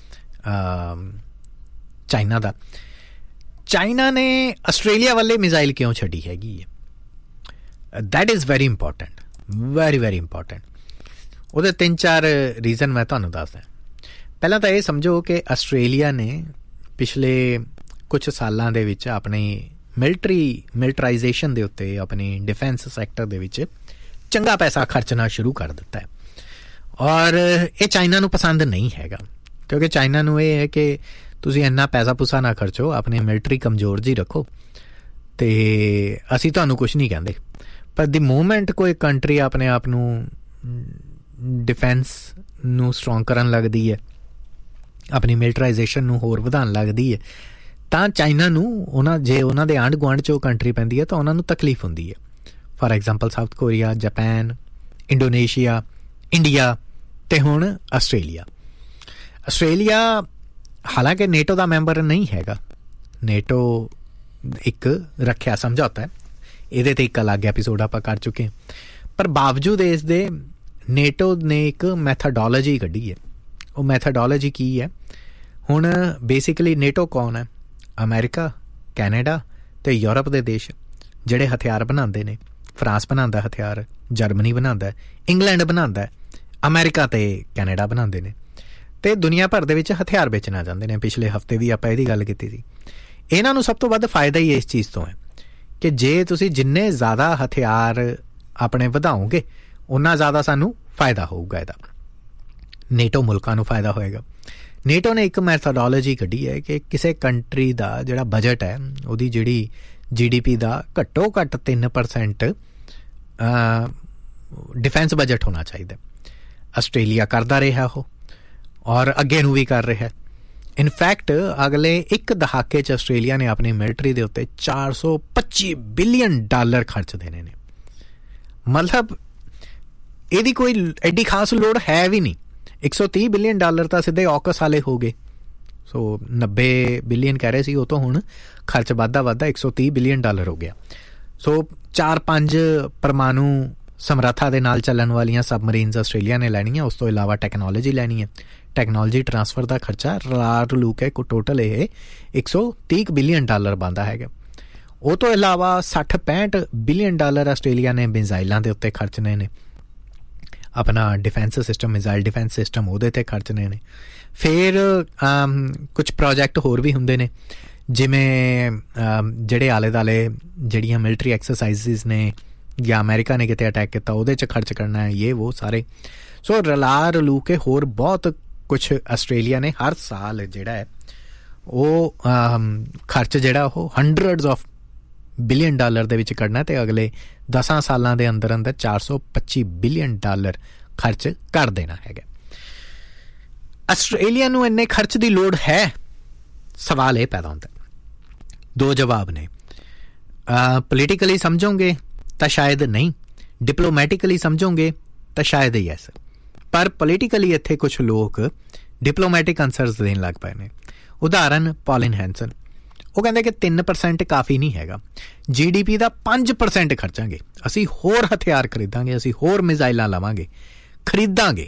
ਚਾਈਨਾ ਦਾ। ਚਾਈਨਾ ਨੇ ਆਸਟ੍ਰੇਲੀਆ ਵੱਲੇ ਮਿਜ਼ਾਈਲ ਕਿਉਂ ਛੱਡੀ ਹੈਗੀ ਹੈ, that is very important, very very important. ਉਹਦੇ ਤਿੰਨ ਚਾਰ ਰੀਜ਼ਨ ਮੈਂ ਤੁਹਾਨੂੰ ਦੱਸਦਾ। ਪਹਿਲਾਂ ਤਾਂ ਇਹ ਸਮਝੋ ਕਿ ਆਸਟ੍ਰੇਲੀਆ ਨੇ ਪਿਛਲੇ ਕੁਛ ਸਾਲਾਂ ਦੇ ਵਿੱਚ ਆਪਣੀ ਮਿਲਟਰੀ ਮਿਲਟਰਾਈਜੇਸ਼ਨ ਦੇ ਉੱਤੇ, ਆਪਣੀ ਡਿਫੈਂਸ ਸੈਕਟਰ ਦੇ ਵਿੱਚ ਚੰਗਾ ਪੈਸਾ ਖਰਚਣਾ ਸ਼ੁਰੂ ਕਰ ਦਿੱਤਾ ਹੈ। ਔਰ ਇਹ ਚਾਈਨਾ ਨੂੰ ਪਸੰਦ ਨਹੀਂ ਹੈਗਾ, ਕਿਉਂਕਿ ਚਾਈਨਾ ਨੂੰ ਇਹ ਹੈ ਕਿ ਤੁਸੀਂ ਇੰਨਾ ਪੈਸਾ ਪੂਸਾ ਨਾ ਖਰਚੋ, ਆਪਣੀ ਮਿਲਟਰੀ ਕਮਜ਼ੋਰ ਜੀ ਰੱਖੋ, ਅਤੇ ਅਸੀਂ ਤੁਹਾਨੂੰ ਕੁਛ ਨਹੀਂ ਕਹਿੰਦੇ। ਪਰ ਦੀ ਮੂਵਮੈਂਟ ਕੋਈ ਕੰਟਰੀ ਆਪਣੇ ਆਪ ਨੂੰ ਡਿਫੈਂਸ ਨੂੰ ਸਟਰੋਂਗ ਕਰਨ ਲੱਗਦੀ ਹੈ, ਆਪਣੀ ਮਿਲਟਰਾਈਜੇਸ਼ਨ ਨੂੰ ਹੋਰ ਵਧਾਉਣ ਲੱਗਦੀ ਹੈ, ਤਾਂ ਚਾਈਨਾ ਨੂੰ ਉਹਨਾਂ ਜੇ ਉਹਨਾਂ ਦੇ ਆਂਢ ਗੁਆਂਢ 'ਚ ਉਹ ਕੰਟਰੀ ਪੈਂਦੀ ਹੈ ਤਾਂ ਉਹਨਾਂ ਨੂੰ ਤਕਲੀਫ ਹੁੰਦੀ ਹੈ। For example south Korea, ਜਾਪੈਨ, Indonesia, India ਅਤੇ ਹੁਣ ਆਸਟ੍ਰੇਲੀਆ। ਆਸਟ੍ਰੇਲੀਆ ਹਾਲਾਂਕਿ ਨੇਟੋ ਦਾ ਮੈਂਬਰ ਨਹੀਂ ਹੈਗਾ, ਨੇਟੋ ਇੱਕ ਰੱਖਿਆ ਸਮਝੌਤਾ ਹੈ, ਇਹਦੇ 'ਤੇ ਇੱਕ ਅਲੱਗ ਐਪੀਸੋਡ ਆਪਾਂ ਕਰ ਚੁੱਕੇ ਹਾਂ, ਪਰ ਬਾਵਜੂਦ ਇਸ ਦੇ ਨੇਟੋ ਨੇ ਇੱਕ ਮੈਥਡੋਲੋਜੀ ਕੱਢੀ ਹੈ। ਉਹ ਮੈਥਡੋਲੋਜੀ ਕੀ ਹੈ? ਹੁਣ ਬੇਸਿਕਲੀ ਨੇਟੋ ਕੌਣ ਹੈ? ਅਮਰੀਕਾ, ਕੈਨੇਡਾ ਅਤੇ ਯੂਰਪ ਦੇ ਦੇਸ਼ ਜਿਹੜੇ ਹਥਿਆਰ ਬਣਾਉਂਦੇ ਨੇ। ਫਰਾਂਸ ਬਣਾਉਂਦਾ ਹਥਿਆਰ, ਜਰਮਨੀ ਬਣਾਉਂਦਾ, ਇੰਗਲੈਂਡ ਬਣਾਉਂਦਾ, ਅਮਰੀਕਾ ਅਤੇ ਕੈਨੇਡਾ ਬਣਾਉਂਦੇ ਨੇ, ਅਤੇ ਦੁਨੀਆ ਭਰ ਦੇ ਵਿੱਚ ਹਥਿਆਰ ਵੇਚਣਾ ਚਾਹੁੰਦੇ ਨੇ। ਪਿਛਲੇ ਹਫ਼ਤੇ ਵੀ ਆਪਾਂ ਇਹਦੀ ਗੱਲ ਕੀਤੀ ਸੀ। ਇਹਨਾਂ ਨੂੰ ਸਭ ਤੋਂ ਵੱਧ ਫਾਇਦਾ ਹੀ ਇਸ ਚੀਜ਼ ਤੋਂ ਹੈ ਕਿ ਜੇ ਤੁਸੀਂ ਜਿੰਨੇ ਜ਼ਿਆਦਾ ਹਥਿਆਰ ਆਪਣੇ ਵਧਾਓਗੇ ਓਨਾ ਜ਼ਿਆਦਾ ਸਾਨੂੰ ਫਾਇਦਾ ਹੋਊਗਾ। ਇਹਦਾ ਨੇਟੋ ਮੁਲਕਾਂ ਨੂੰ ਫਾਇਦਾ ਹੋਏਗਾ। ਨੇਟੋ ਨੇ ਇੱਕ ਮੈਥਡੋਲੋਜੀ ਕੱਢੀ ਹੈ ਕਿ ਕਿਸੇ ਕੰਟਰੀ ਦਾ ਜਿਹੜਾ ਬਜਟ ਹੈ, ਉਹਦੀ ਜਿਹੜੀ ਜੀ ਡੀ ਪੀ ਦਾ ਘੱਟੋ ਘੱਟ ਤਿੰਨ ਪਰਸੈਂਟ ਡਿਫੈਂਸ ਬਜਟ ਹੋਣਾ ਚਾਹੀਦਾ। ਆਸਟ੍ਰੇਲੀਆ ਕਰਦਾ ਰਿਹਾ ਉਹ, ਔਰ ਅੱਗੇ ਨੂੰ ਵੀ ਕਰ ਰਿਹਾ। ਇਨਫੈਕਟ ਅਗਲੇ ਇੱਕ ਦਹਾਕੇ 'ਚ ਆਸਟ੍ਰੇਲੀਆ ਨੇ ਆਪਣੀ ਮਿਲਟਰੀ ਦੇ ਉੱਤੇ ਚਾਰ ਸੌ ਪੱਚੀ ਬਿਲੀਅਨ ਡਾਲਰ ਖਰਚ ਦੇਣੇ ਨੇ। ਮਤਲਬ ਇਹਦੀ ਕੋਈ ਐਡੀ ਖਾਸ ਲੋੜ ਹੈ ਵੀ ਨਹੀਂ। ਇੱਕ ਸੌ ਤੀਹ ਬਿਲੀਅਨ ਡਾਲਰ ਤਾਂ ਸਿੱਧੇ ਔਕਸ ਵਾਲੇ ਹੋ ਗਏ। ਸੋ ਨੱਬੇ ਬਿਲੀਅਨ ਕਹਿ ਰਹੇ ਸੀ, ਉਹ ਤੋਂ ਹੁਣ ਖਰਚ ਵੱਧਦਾ ਵੱਧਦਾ ਇੱਕ ਸੌ ਤੀਹ ਬਿਲੀਅਨ ਡਾਲਰ ਹੋ ਗਿਆ। ਸੋ ਚਾਰ ਪੰਜ ਪਰਮਾਣੂ ਸਮਰੱਥਾ ਦੇ ਨਾਲ ਚੱਲਣ ਵਾਲੀਆਂ ਸਬਮਰੀਨਸ ਆਸਟ੍ਰੇਲੀਆ ਨੇ ਲੈਣੀਆਂ। ਉਸ ਤੋਂ ਇਲਾਵਾ ਟੈਕਨੋਲੋਜੀ ਲੈਣੀ ਹੈ। ਟੈਕਨੋਲੋਜੀ ਟਰਾਂਸਫਰ ਦਾ ਖਰਚਾ ਰਲਾ ਰਲੂ ਕੇ ਟੋਟਲ ਇਹ ਇੱਕ ਸੌ ਤੀਹ ਬਿਲੀਅਨ ਡਾਲਰ ਬਣਦਾ ਹੈਗਾ। ਉਹ ਤੋਂ ਇਲਾਵਾ ਸੱਠ ਪੈਂਹਠ ਬਿਲੀਅਨ ਡਾਲਰ ਆਸਟ੍ਰੇਲੀਆ ਨੇ ਮਿਜ਼ਾਈਲਾਂ ਦੇ ਉੱਤੇ ਖਰਚਣੇ ਨੇ। ਆਪਣਾ defence system, missile defence system, ਉਹਦੇ 'ਤੇ ਖਰਚਣੇ ਨੇ। ਫਿਰ ਕੁਛ ਪ੍ਰੋਜੈਕਟ ਹੋਰ ਵੀ ਹੁੰਦੇ ਨੇ, ਜਿਵੇਂ ਜਿਹੜੇ ਆਲੇ ਦੁਆਲੇ ਜਿਹੜੀਆਂ ਮਿਲਟਰੀ ਐਕਸਰਸਾਈਜ਼ਿਸ ਨੇ ਜਾਂ ਅਮਰੀਕਾ ਨੇ ਕਿਤੇ ਅਟੈਕ ਕੀਤਾ ਉਹਦੇ 'ਚ ਖਰਚ ਕਰਨਾ ਹੈ, ਇਹ ਉਹ ਸਾਰੇ। ਸੋ ਰਲਾ ਰਲੂ ਕੇ ਹੋਰ ਬਹੁਤ ਕੁਛ ਆਸਟ੍ਰੇਲੀਆ ਨੇ ਹਰ ਸਾਲ ਜਿਹੜਾ ਹੈ ਉਹ ਖਰਚ ਜਿਹੜਾ ਉਹ ਹੰਡਰਡਸ ਆਫ ਬਿਲੀਅਨ ਡਾਲਰ ਦੇ ਵਿੱਚ ਕੱਢਣਾ, ਅਤੇ ਅਗਲੇ ਦਸਾਂ ਸਾਲਾਂ ਦੇ ਅੰਦਰ ਅੰਦਰ ਚਾਰ ਸੌ ਪੱਚੀ ਬਿਲੀਅਨ ਡਾਲਰ ਖਰਚ ਕਰ ਦੇਣਾ ਹੈਗਾ। ਆਸਟ੍ਰੇਲੀਆ ਨੂੰ ਇੰਨੇ ਖਰਚ ਦੀ ਲੋੜ ਹੈ? ਸਵਾਲ ਇਹ ਪੈਦਾ ਹੁੰਦਾ। ਦੋ ਜਵਾਬ ਨੇ। ਪੋਲੀਟੀਕਲੀ ਸਮਝੋਗੇ ਤਾਂ ਸ਼ਾਇਦ ਨਹੀਂ, ਡਿਪਲੋਮੈਟਿਕਲੀ ਸਮਝੋਗੇ ਤਾਂ ਸ਼ਾਇਦ ਯੈਸ। ਪਰ ਪੋਲੀਟੀਕਲੀ ਇੱਥੇ ਕੁਛ ਲੋਕ ਡਿਪਲੋਮੈਟਿਕ ਆਨਸਰਸ ਦੇਣ ਲੱਗ ਪਏ ਨੇ। ਉਦਾਹਰਨ ਪੌਲਿਨ ਹੈਂਸਨ, ਉਹ ਕਹਿੰਦੇ ਕਿ ਤਿੰਨ ਪਰਸੈਂਟ ਕਾਫੀ ਨਹੀਂ ਹੈਗਾ, ਜੀ ਡੀ ਪੀ ਦਾ ਪੰਜ ਪਰਸੈਂਟ ਖਰਚਾਂਗੇ, ਅਸੀਂ ਹੋਰ ਹਥਿਆਰ ਖਰੀਦਾਂਗੇ, ਅਸੀਂ ਹੋਰ ਮਿਜ਼ਾਈਲਾਂ ਲਵਾਂਗੇ, ਖਰੀਦਾਂਗੇ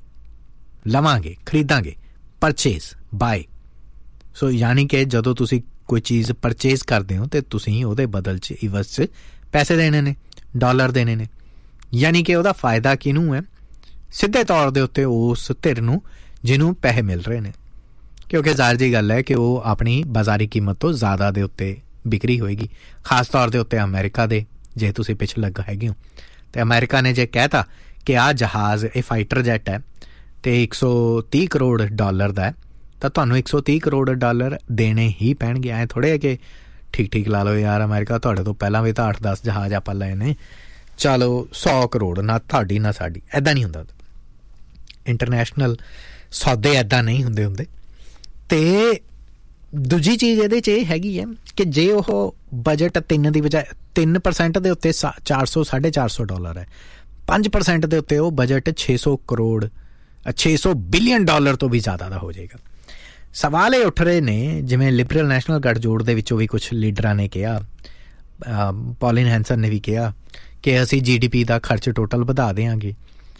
ਲਵਾਂਗੇ ਖਰੀਦਾਂਗੇ ਪਰਚੇਜ਼ ਬਾਏ। ਸੋ ਯਾਨੀ ਕਿ ਜਦੋਂ ਤੁਸੀਂ ਕੋਈ ਚੀਜ਼ ਪਰਚੇਜ਼ ਕਰਦੇ ਹੋ ਅਤੇ ਤੁਸੀਂ ਉਹਦੇ ਬਦਲ 'ਚ ਇਵਜ਼ 'ਚ ਪੈਸੇ ਦੇਣੇ ਨੇ, ਡਾਲਰ ਦੇਣੇ ਨੇ। ਯਾਨੀ ਕਿ ਉਹਦਾ ਫਾਇਦਾ ਕਿਹਨੂੰ ਹੈ? ਸਿੱਧੇ ਤੌਰ ਦੇ ਉੱਤੇ ਉਸ ਧਿਰ ਨੂੰ ਜਿਹਨੂੰ ਪੈਸੇ ਮਿਲ ਰਹੇ ਨੇ, ਕਿਉਂਕਿ ਜ਼ਾਹਿਰ ਜਿਹੀ ਗੱਲ ਹੈ ਕਿ ਉਹ ਆਪਣੀ ਬਾਜ਼ਾਰੀ ਕੀਮਤ ਤੋਂ ਜ਼ਿਆਦਾ ਦੇ ਉੱਤੇ ਵਿਕਰੀ ਹੋਏਗੀ। ਖਾਸ ਤੌਰ ਦੇ ਉੱਤੇ ਅਮਰੀਕਾ ਦੇ, ਜੇ ਤੁਸੀਂ ਪਿੱਛੇ ਲੱਗਾ ਹੈਗੇ ਹੋ। ਅਤੇ ਅਮਰੀਕਾ ਨੇ ਜੇ ਕਹਿਤਾ ਕਿ ਆਹ ਜਹਾਜ਼, ਇਹ ਫਾਈਟਰ ਜੈਟ ਹੈ ਅਤੇ ਇੱਕ ਸੌ ਤੀਹ ਕਰੋੜ ਡਾਲਰ ਦਾ ਹੈ, ਤਾਂ ਤੁਹਾਨੂੰ ਇੱਕ ਸੌ ਤੀਹ ਕਰੋੜ ਡਾਲਰ ਦੇਣੇ ਹੀ ਪੈਣਗੇ। ਐਂ ਥੋੜ੍ਹੇ ਹੈ ਕਿ ਠੀਕ ਠੀਕ ਲਾ ਲਓ ਯਾਰ, ਅਮਰੀਕਾ ਤੁਹਾਡੇ ਤੋਂ ਪਹਿਲਾਂ ਵੀ ਤਾਂ ਅੱਠ ਦਸ ਜਹਾਜ਼ ਆਪਾਂ ਲਏ ਨੇ, ਚਲੋ ਸੌ ਕਰੋੜ ਨਾ ਤੁਹਾਡੀ ਨਾ ਸਾਡੀ। ਇੱਦਾਂ ਨਹੀਂ ਹੁੰਦਾ। ਇੰਟਰਨੈਸ਼ਨਲ ਸੌਦੇ ਇੱਦਾਂ ਨਹੀਂ ਹੁੰਦੇ ਹੁੰਦੇ। ਅਤੇ ਦੂਜੀ ਚੀਜ਼ ਇਹਦੇ 'ਚ ਇਹ ਹੈਗੀ ਹੈ ਕਿ ਜੇ ਉਹ ਬਜਟ ਤਿੰਨ ਦੀ ਬਜਾਏ ਤਿੰਨ ਪਰਸੈਂਟ ਦੇ ਉੱਤੇ ਸਾ ਚਾਰ ਸੌ ਸਾਢੇ ਚਾਰ ਸੌ ਡਾਲਰ ਹੈ, ਪੰਜ ਪਰਸੈਂਟ ਦੇ ਉੱਤੇ ਉਹ ਬਜਟ ਛੇ ਸੌ ਕਰੋੜ ਛੇ ਸੌ ਬਿਲੀਅਨ ਡਾਲਰ ਤੋਂ ਵੀ ਜ਼ਿਆਦਾ ਦਾ ਹੋ ਜਾਏਗਾ। ਸਵਾਲ ਇਹ ਉੱਠ ਰਹੇ ਨੇ, ਜਿਵੇਂ ਲਿਬਰਲ ਨੈਸ਼ਨਲ ਗੱਠਜੋੜ ਦੇ ਵਿੱਚੋਂ ਵੀ ਕੁਛ ਲੀਡਰਾਂ ਨੇ ਕਿਹਾ, ਪੌਲਿਨ ਹੈਂਸਨ ਨੇ ਵੀ ਕਿਹਾ ਕਿ ਅਸੀਂ ਜੀ ਡੀ ਪੀ ਦਾ ਖਰਚ ਟੋਟਲ ਵਧਾ ਦਿਆਂਗੇ।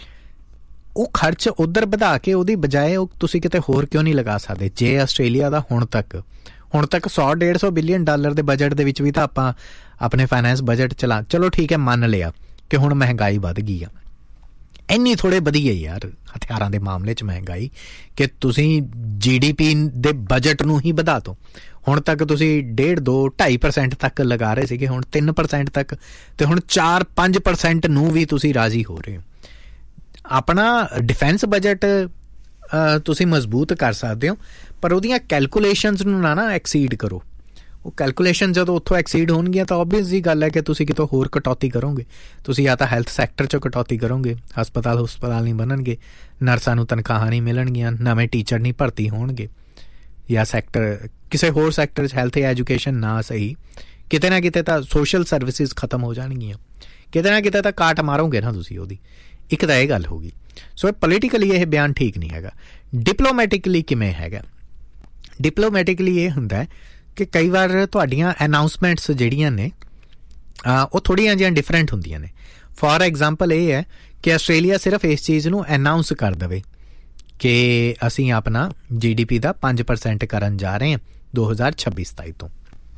ਉਹ ਖਰਚ ਉੱਧਰ ਵਧਾ ਕੇ ਉਹਦੀ ਬਜਾਏ ਉਹ ਤੁਸੀਂ ਕਿਤੇ ਹੋਰ ਕਿਉਂ ਨਹੀਂ ਲਗਾ ਸਕਦੇ? ਜੇ ਆਸਟ੍ਰੇਲੀਆ ਦਾ ਹੁਣ ਤੱਕ ਹੁਣ ਤੱਕ ਸੌ ਡੇਢ ਸੌ ਬਿਲੀਅਨ ਡਾਲਰ ਦੇ ਬਜਟ ਦੇ ਵਿੱਚ ਵੀ ਤਾਂ ਆਪਾਂ ਆਪਣੇ ਫਾਈਨੈਂਸ ਬਜਟ ਚਲਾ, ਚਲੋ ਠੀਕ ਹੈ ਮੰਨ ਲਿਆ ਕਿ ਹੁਣ ਮਹਿੰਗਾਈ ਵੱਧ ਗਈ ਆ, ਇੰਨੀ ਥੋੜ੍ਹੇ ਵਧੀ ਹੈ ਯਾਰ ਹਥਿਆਰਾਂ ਦੇ ਮਾਮਲੇ 'ਚ ਮਹਿੰਗਾਈ ਕਿ ਤੁਸੀਂ ਜੀ ਡੀ ਪੀ ਦੇ ਬਜਟ ਨੂੰ ਹੀ ਵਧਾ ਦਿਓ। ਹੁਣ ਤੱਕ ਤੁਸੀਂ ਡੇਢ ਦੋ ਢਾਈ ਪਰਸੈਂਟ ਤੱਕ ਲਗਾ ਰਹੇ ਸੀਗੇ, ਹੁਣ ਤਿੰਨ ਪਰਸੈਂਟ ਤੱਕ, ਅਤੇ ਹੁਣ ਚਾਰ ਪੰਜ ਪਰਸੈਂਟ ਨੂੰ ਵੀ ਤੁਸੀਂ ਰਾਜ਼ੀ ਹੋ ਰਹੇ ਹੋ। ਆਪਣਾ ਡਿਫੈਂਸ ਬਜਟ ਤੁਸੀਂ ਮਜ਼ਬੂਤ ਕਰ ਸਕਦੇ ਹੋ, ਪਰ ਉਹਦੀਆਂ ਕੈਲਕੂਲੇਸ਼ਨਸ ਨੂੰ ਨਾ ਨਾ ਐਕਸੀਡ ਕਰੋ। ਉਹ ਕੈਲਕੂਲੇਸ਼ਨ ਜਦੋਂ ਉੱਥੋਂ ਐਕਸੀਡ ਹੋਣਗੀਆਂ ਤਾਂ ਓਬਵੀਅਸ ਜੀ ਗੱਲ ਹੈ ਕਿ ਤੁਸੀਂ ਕਿਤੋਂ ਹੋਰ ਕਟੌਤੀ ਕਰੋਗੇ। ਤੁਸੀਂ ਜਾਂ ਤਾਂ ਹੈਲਥ ਸੈਕਟਰ 'ਚੋਂ ਕਟੌਤੀ ਕਰੋਗੇ, ਹਸਪਤਾਲ ਹਸਪਤਾਲ ਨਹੀਂ ਬਣਨਗੇ, ਨਰਸਾਂ ਨੂੰ ਤਨਖਾਹਾਂ ਨਹੀਂ ਮਿਲਣਗੀਆਂ, ਨਵੇਂ ਟੀਚਰ ਨਹੀਂ ਭਰਤੀ ਹੋਣਗੇ, ਜਾਂ ਸੈਕਟਰ ਕਿਸੇ ਹੋਰ ਸੈਕਟਰ 'ਚ ਹੈਲਥ ਜਾਂ ਐਜੂਕੇਸ਼ਨ ਨਾ ਸਹੀ, ਕਿਤੇ ਨਾ ਕਿਤੇ ਤਾਂ ਸੋਸ਼ਲ ਸਰਵਿਸਿਜ਼ ਖਤਮ ਹੋ ਜਾਣਗੀਆਂ, ਕਿਤੇ ਨਾ ਕਿਤੇ ਤਾਂ ਕਾਟ ਮਾਰੋਗੇ ਨਾ ਤੁਸੀਂ ਉਹਦੀ। ਇੱਕ ਤਾਂ ਇਹ ਗੱਲ ਹੋ ਗਈ। ਸੋ ਪੋਲੀਟੀਕਲੀ ਇਹ ਬਿਆਨ ਠੀਕ ਨਹੀਂ ਹੈਗਾ। ਡਿਪਲੋਮੈਟਿਕਲੀ ਕਿਵੇਂ ਹੈਗਾ? ਡਿਪਲੋਮੈਟਿਕਲੀ ਇਹ ਹੁੰਦਾ ਕਿ ਕਈ ਵਾਰ ਤੁਹਾਡੀਆਂ ਅਨਾਊਂਸਮੈਂਟਸ ਜਿਹੜੀਆਂ ਨੇ ਉਹ ਥੋੜ੍ਹੀਆਂ ਜਿਹੀਆਂ ਡਿਫਰੈਂਟ ਹੁੰਦੀਆਂ ਨੇ। ਫੋਰ ਐਗਜ਼ਾਮਪਲ ਇਹ ਹੈ ਕਿ ਆਸਟ੍ਰੇਲੀਆ ਸਿਰਫ ਇਸ ਚੀਜ਼ ਨੂੰ ਅਨਾਊਂਸ ਕਰ ਦੇਵੇ ਕਿ ਅਸੀਂ ਆਪਣਾ ਜੀ ਡੀ ਪੀ ਦਾ ਪੰਜ ਪਰਸੈਂਟ ਕਰਨ ਜਾ ਰਹੇ ਹਾਂ ਦੋ ਹਜ਼ਾਰ ਛੱਬੀ ਸਤਾਈ ਤੋਂ।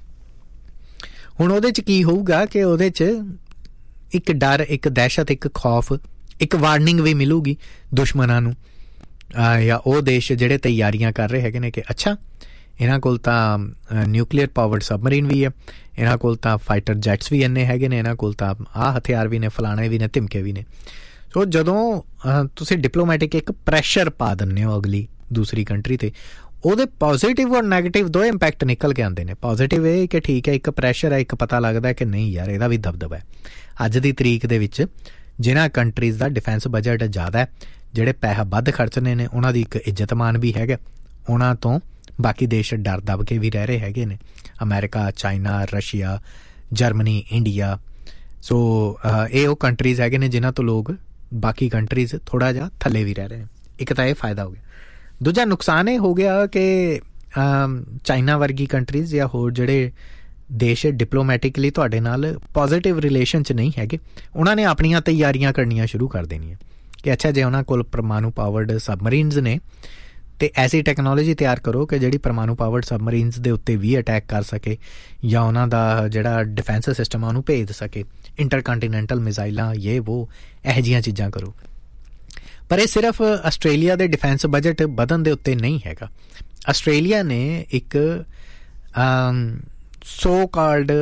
ਹੁਣ ਉਹਦੇ 'ਚ ਕੀ ਹੋਊਗਾ ਕਿ ਉਹਦੇ 'ਚ ਇੱਕ ਡਰ, ਇੱਕ ਦਹਿਸ਼ਤ, ਇੱਕ ਖੌਫ, ਇੱਕ ਵਾਰਨਿੰਗ ਵੀ ਮਿਲੂਗੀ ਦੁਸ਼ਮਣਾਂ ਨੂੰ ਜਾਂ ਉਹ ਦੇਸ਼ ਜਿਹੜੇ ਤਿਆਰੀਆਂ ਕਰ ਰਹੇ ਹੈਗੇ ਨੇ ਕਿ ਅੱਛਾ ਇਹਨਾਂ ਕੋਲ ਤਾਂ ਨਿਊਕਲੀਅਰ ਪਾਵਰਡ ਸਬਮਰੀਨ ਵੀ ਹੈ, ਇਹਨਾਂ ਕੋਲ ਤਾਂ ਫਾਈਟਰ ਜੈਟਸ ਵੀ ਇੰਨੇ ਹੈਗੇ ਨੇ, ਇਹਨਾਂ ਕੋਲ ਤਾਂ ਆਹ ਹਥਿਆਰ ਵੀ ਨੇ, ਫਲਾਣੇ ਵੀ ਨੇ, ਧਮਕੇ ਵੀ ਨੇ। ਸੋ ਜਦੋਂ ਤੁਸੀਂ ਡਿਪਲੋਮੈਟਿਕ ਇੱਕ ਪ੍ਰੈਸ਼ਰ ਪਾ ਦਿੰਦੇ ਹੋ ਅਗਲੀ ਦੂਸਰੀ ਕੰਟਰੀ 'ਤੇ, ਉਹਦੇ ਪੋਜ਼ੀਟਿਵ ਔਰ ਨੈਗੇਟਿਵ ਦੋ ਇੰਪੈਕਟ ਨਿਕਲ ਕੇ ਆਉਂਦੇ ਨੇ। ਪੋਜ਼ੀਟਿਵ ਇਹ ਕਿ ਠੀਕ ਹੈ, ਇੱਕ ਪ੍ਰੈਸ਼ਰ ਹੈ, ਇੱਕ ਪਤਾ ਲੱਗਦਾ ਕਿ ਨਹੀਂ ਯਾਰ ਇਹਦਾ ਵੀ ਦਬਦਬਾ ਹੈ। ਅੱਜ ਦੀ ਤਰੀਕ ਦੇ ਵਿੱਚ ਜਿਨ੍ਹਾਂ ਕੰਟਰੀਜ਼ ਦਾ ਡਿਫੈਂਸ ਬਜਟ ਜ਼ਿਆਦਾ ਹੈ, ਜਿਹੜੇ ਪੈਸਾ ਵੱਧ ਖਰਚਣੇ ਨੇ, ਉਹਨਾਂ ਦੀ ਇੱਕ ਇੱਜ਼ਤਮਾਨ ਵੀ ਹੈਗਾ, ਉਹਨਾਂ ਤੋਂ ਬਾਕੀ ਦੇਸ਼ ਡਰ ਦਬ ਕੇ ਵੀ ਰਹਿ ਰਹੇ ਹੈਗੇ ਨੇ। America, China, Russia, Germany, India. ਸੋ ਇਹ ਉਹ ਕੰਟਰੀਜ਼ ਹੈਗੇ ਨੇ ਜਿਨ੍ਹਾਂ ਤੋਂ ਲੋਕ ਬਾਕੀ ਕੰਟਰੀਜ਼ ਥੋੜ੍ਹਾ ਜਿਹਾ ਥੱਲੇ ਵੀ ਰਹਿ ਰਹੇ ਨੇ। ਇੱਕ ਤਾਂ ਇਹ ਫਾਇਦਾ ਹੋ ਗਿਆ। ਦੂਜਾ ਨੁਕਸਾਨ ਇਹ ਹੋ ਗਿਆ ਕਿ ਚਾਈਨਾ ਵਰਗੀ ਕੰਟਰੀਜ਼ ਜਾਂ ਹੋਰ ਜਿਹੜੇ ਦੇਸ਼ ਡਿਪਲੋਮੈਟਿਕਲੀ ਤੁਹਾਡੇ ਨਾਲ ਪੋਜ਼ੀਟਿਵ ਰਿਲੇਸ਼ਨ 'ਚ ਨਹੀਂ ਹੈਗੇ, ਉਹਨਾਂ ਨੇ ਆਪਣੀਆਂ ਤਿਆਰੀਆਂ ਕਰਨੀਆਂ ਸ਼ੁਰੂ ਕਰ ਦੇਣੀਆਂ ਕਿ ਅੱਛਾ ਜੇ ਉਹਨਾਂ ਕੋਲ ਪਰਮਾਣੂ ਪਾਵਰਡ ਸਬਮਰੀਨਸ ਨੇ ਅਤੇ ਐਸੀ ਟੈਕਨੋਲੋਜੀ ਤਿਆਰ ਕਰੋ ਕਿ ਜਿਹੜੀ ਪਰਮਾਣੂ ਪਾਵਰਡ ਸਬਮਰੀਨਸ ਦੇ ਉੱਤੇ ਵੀ ਅਟੈਕ ਕਰ ਸਕੇ, ਜਾਂ ਉਹਨਾਂ ਦਾ ਜਿਹੜਾ ਡਿਫੈਂਸ ਸਿਸਟਮ ਆ ਉਹਨੂੰ ਭੇਜ ਸਕੇ, ਇੰਟਰਕੰਟੀਨੈਂਟਲ ਮਿਜ਼ਾਈਲਾਂ, ਇਹ ਵੋ ਇਹੋ ਜਿਹੀਆਂ ਚੀਜ਼ਾਂ ਕਰੋ। ਪਰ ਇਹ ਸਿਰਫ ਆਸਟ੍ਰੇਲੀਆ ਦੇ ਡਿਫੈਂਸ ਬਜਟ ਵਧਣ ਦੇ ਉੱਤੇ ਨਹੀਂ ਹੈਗਾ। ਆਸਟ੍ਰੇਲੀਆ ਨੇ ਇੱਕ ਸੋ ਕਾਲਡ